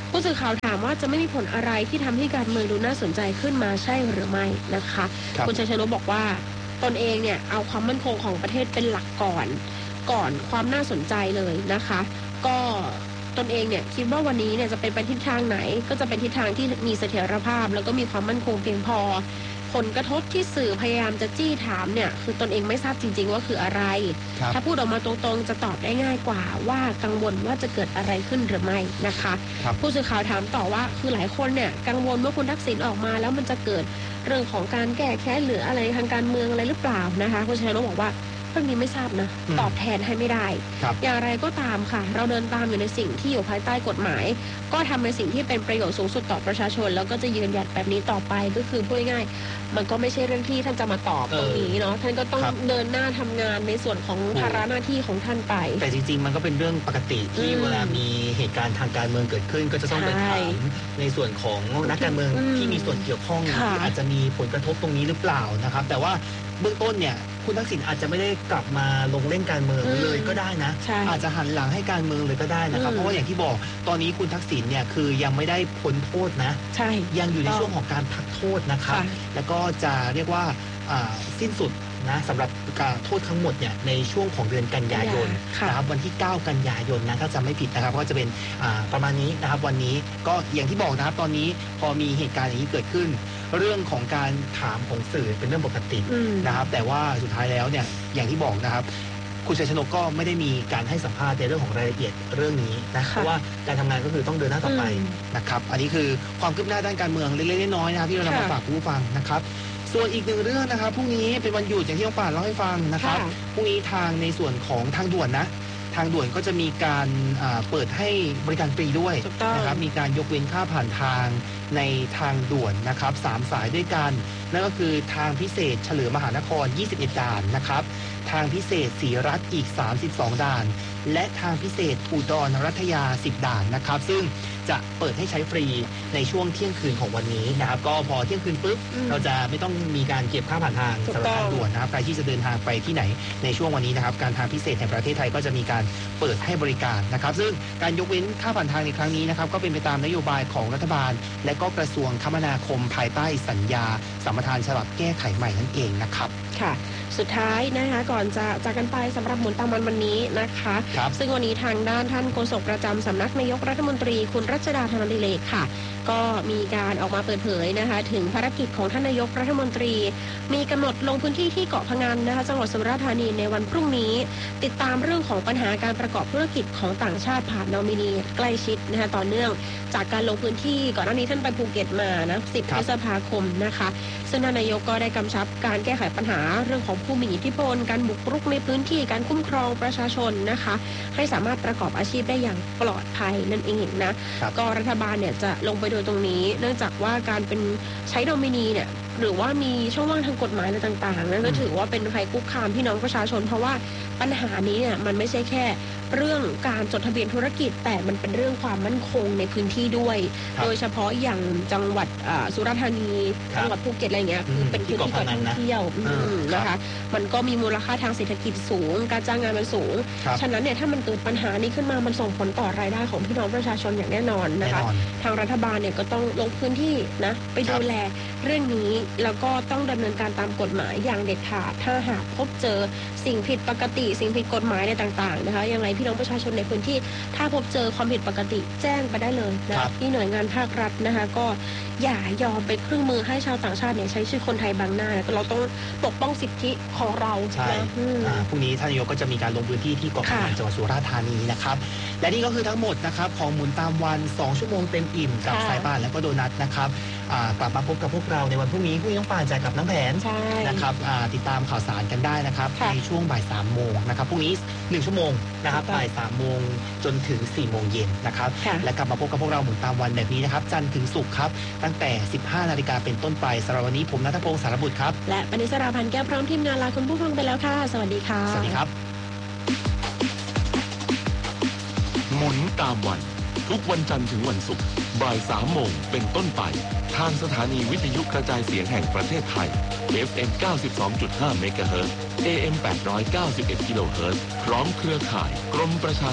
ผู้สื่อข่าวถามว่าจะไม่มีผลอะไรที่ทำให้การเมืองดูน่าสนใจขึ้นมาใช่หรือไม่นะคะคุณชัยชนกบอกว่าตนเองเนี่ยเอาความมั่นคงของประเทศเป็นหลักก่อนความน่าสนใจเลยนะคะก็ตนเองเนี่ยคิดว่าวันนี้เนี่ยจะเป็นไปทิศทางไหนก็จะเป็นทิศทางที่มีเสถียรภาพแล้วก็มีความมั่นคงเพียงพอผลกระทบที่สื่อพยายามจะจี้ถามเนี่ยคือตนเองไม่ทราบจริงๆว่าคืออะไรถ้าพูดออกมาตรงๆจะตอบได้ง่ายกว่าว่ากังวลว่าจะเกิดอะไรขึ้นหรือไม่นะคะผู้สื่อข่าวถามต่อว่าคือหลายคนเนี่ยกังวลว่าคุณทักษิณออกมาแล้วมันจะเกิดเรื่องของการแก้แค้นหรืออะไรทางการเมืองอะไรหรือเปล่านะคะคุณชัยนกบอกว่าเรื่องนี้ไม่ทราบนะตอบแทนให้ไม่ได้อย่างไรก็ตามค่ะเราเดินตามอยู่ในสิ่งที่อยู่ภายใต้กฎหมายก็ทำในสิ่งที่เป็นประโยชน์สูงสุดต่อประชาชนแล้วก็จะยืนหยัดแบบนี้ต่อไปก็คือพูดง่ายๆมันก็ไม่ใช่เรื่องที่ท่านจะมาตอบตรงนี้เนาะท่านก็ต้องเดินหน้าทำงานในส่วนของภาระหน้าที่ของท่านไปแต่จริงๆมันก็เป็นเรื่องปกติที่เวลามีเหตุการณ์ทางการเมืองเกิดขึ้นก็จะต้องไปถามในส่วนของนักการเมืองที่มีส่วนเกี่ยวข้องที่อาจจะมีผลกระทบตรงนี้หรือเปล่านะครับแต่ว่าเบื้องต้นเนี่ยคุณทักษิณอาจจะไม่ได้กลับมาลงเล่นการเมืองเลยก็ได้นะอาจจะหันหลังให้การเมืองเลยก็ได้นะครับเพราะว่าอย่างที่บอกตอนนี้คุณทักษิณเนี่ยคือยังไม่ได้พ้นโทษนะยังอยู่ในช่วงของการพักโทษนะครับแล้วก็จะเรียกว่าสิ้นสุดนะสำหรับการโทษทั้งหมดเนี่ยในช่วงของเดือนกันยายนนะครับวันที่9กันยายนนะถ้าจำไม่ผิดนะครับก็จะเป็นประมาณนี้นะครับวันนี้ก็อย่างที่บอกนะครับตอนนี้พอมีเหตุการณ์อย่างนี้เกิดขึ้นเรื่องของการถามของสื่อเป็นเรื่องปกตินะครับแต่ว่าสุดท้ายแล้วเนี่ยอย่างที่บอกนะครับคุณชัยชนกก็ไม่ได้มีการให้สัมภาษณ์ในเรื่องของรายละเอียดเรื่องนี้นะเพราะว่าการทำงานก็คือต้องเดินหน้าต่อไปนะครับอันนี้คือความคืบหน้าด้านการเมืองเล็กๆน้อยๆนะครับที่เรานำมาฝากผู้ฟังนะครับส่วนอีกหนึ่งเรื่องนะครับพรุ่งนี้เป็นวันหยุดอย่างที่น้องป่านเล่าให้ฟังนะครับพรุ่งนี้ทางในส่วนของทางด่วนนะทางด่วนก็จะมีการเปิดให้บริการฟรีด้วยนะครับมีการยกเว้นค่าผ่านทางในทางด่วนนะครับ3สายด้วยกันนั่นก็คือทางพิเศษเฉลิมมหานคร21ด่านนะครับทางพิเศษศรีรัตน์อีก32ด่านและทางพิเศษอุดรรัตยา10ด่านนะครับซึ่งจะเปิดให้ใช้ฟรีในช่วงเที่ยงคืนของวันนี้นะครับก็พอเที่ยงคืนปุ๊บเราจะไม่ต้องมีการเก็บค่าผ่านทางสำหรับทางด่วนนะครับใครที่จะเดินทางไปที่ไหนในช่วงวันนี้นะครับการทางพิเศษแห่งประเทศไทยก็จะมีการเปิดให้บริการนะครับซึ่งการยกเว้นค่าผ่านทางในครั้งนี้นะครับก็เป็นไปตามนโยบายของรัฐบาลและก็กระทรวงคมนาคมภายใต้สัญญาสัมปทานฉบับแก้ไขใหม่นั่นเองนะครับค่ะสุดท้ายนะคะก่อนจะจากกันไปสำหรับหมุนตามวันนี้นะคะซึ่งวันนี้ทางด้านท่านโฆษกประจำสำนักนายกรัฐมนตรีคุณรัชดาธนดิเรกค่ะก็มีการออกมาเปิดเผยนะคะถึงภารกิจของท่านนายกรัฐมนตรีมีกำหนดลงพื้นที่ที่เกาะพะงันนะคะจังหวัดสุราษฎร์ธานีในวันพรุ่งนี้ติดตามเรื่องของปัญหาการประกอบธุรกิจของต่างชาติผ่านนอมินีใกล้ชิดนะคะต่อเนื่องจากการลงพื้นที่ก่อนหน้านี้ท่านไปภูเก็ตมานะ10 พฤษภาคมนะคะซึ่งท่านนายกก็ได้กำชับการแก้ไขปัญหาเรื่องของผู้มีอิทธิพลการบุกรุกในพื้นที่การคุ้มครองประชาชนนะคะให้สามารถประกอบอาชีพได้อย่างปลอดภัยนั่นเองนะก็รัฐบาลเนี่ยจะลงไปดูตรงนี้เนื่องจากว่าการเป็นใช้โดมินีเนี่ยหรือว่ามีช่องว่างทางกฎหมายอะไรต่างๆนั่นก็ถือว่าเป็นภัยคุกคามพี่น้องประชาชนเพราะว่าปัญหานี้เนี่ยมันไม่ใช่แค่เรื่องการจดทะเบียนธุรกิจแต่มันเป็นเรื่องความมั่นคงในพื้นที่ด้วยโดยเฉพาะอย่างจังหวัดสุราษฎร์ธานีจังหวัดภูเก็ตอะไรเงี้ยคือเป็นพื้นที่การท่องเที่ยวนะคะมันก็มีมูลค่าทางเศรษฐกิจสูงการจ้างงานมันสูงฉะนั้นเนี่ยถ้ามันเกิดปัญหานี้ขึ้นมามันส่งผลต่อรายได้ของพี่น้องประชาชนอย่างแน่นอนนะคะทางรัฐบาลเนี่ยก็ต้องลงพื้นที่นะไปดูแลเรื่องนี้แล้วก็ต้องดำเนินการตามกฎหมายอย่างเด็ดขาดถ้าหากพบเจอสิ่งผิดปกติสิ่งผิดกฎหมายในต่างๆนะคะยังไงพี่น้องประชาชนในพื้นที่ถ้าพบเจอความผิดปกติแจ้งไปได้เลยนะที่หน่วยงานภาครัฐนะคะก็อย่ายอมไปเครื่องมือให้ชาวต่างชาติเนี่ยใช้ชื่อคนไทยบังหน้าเราต้องปกป้องสิทธิของเราใช่พรุ่งนี้ท่านนายกก็จะมีการลงพื้นที่ที่เกาะพะงันจังหวัดสุราษฎร์ธานีนะครับและนี่ก็คือทั้งหมดนะครับของหมุนตามวัน2ชั่วโมงเต็มอิ่มกับสายป่านและก็โดนัทนะครับกลับมาพบกับพวกเราในวันพรุ่งนี้น้องป่านจ่ายกับน้องแผนนะครับติดตามข่าวสารกันได้นะครับในช่วงบ่าย3 โมงนะครับพรุ่งนี้1ชั่วโมงนะครับบ่าย3 โมงจนถึง4 โมงเย็นนะครับและกลับมาพบกับพวกเราหมุนตามวันแบบนี้นะครับจันทร์ถึงศุกร์ครับตั้งแต่ 15 นาฬิกาเป็นต้นไปสำหรับวันนี้ผมณัฐพงศ์สารบุตรครับและปณิสราพันธ์แก้วพร้อมทีมงานลาคุณผู้ฟังไปแล้วค่ะสวัสดีค่ะสวัสดีครับหมุนตามวันทุกวันจันทร์ถึงวันศุกร์บ่าย 3 โมงเป็นต้นไปทางสถานีวิทยุกระจายเสียงแห่งประเทศไทย FM 92.5 เมกะเฮิรตซ์ AM 891 กิโลเฮิรตซ์พร้อมเครือข่ายกรมประชา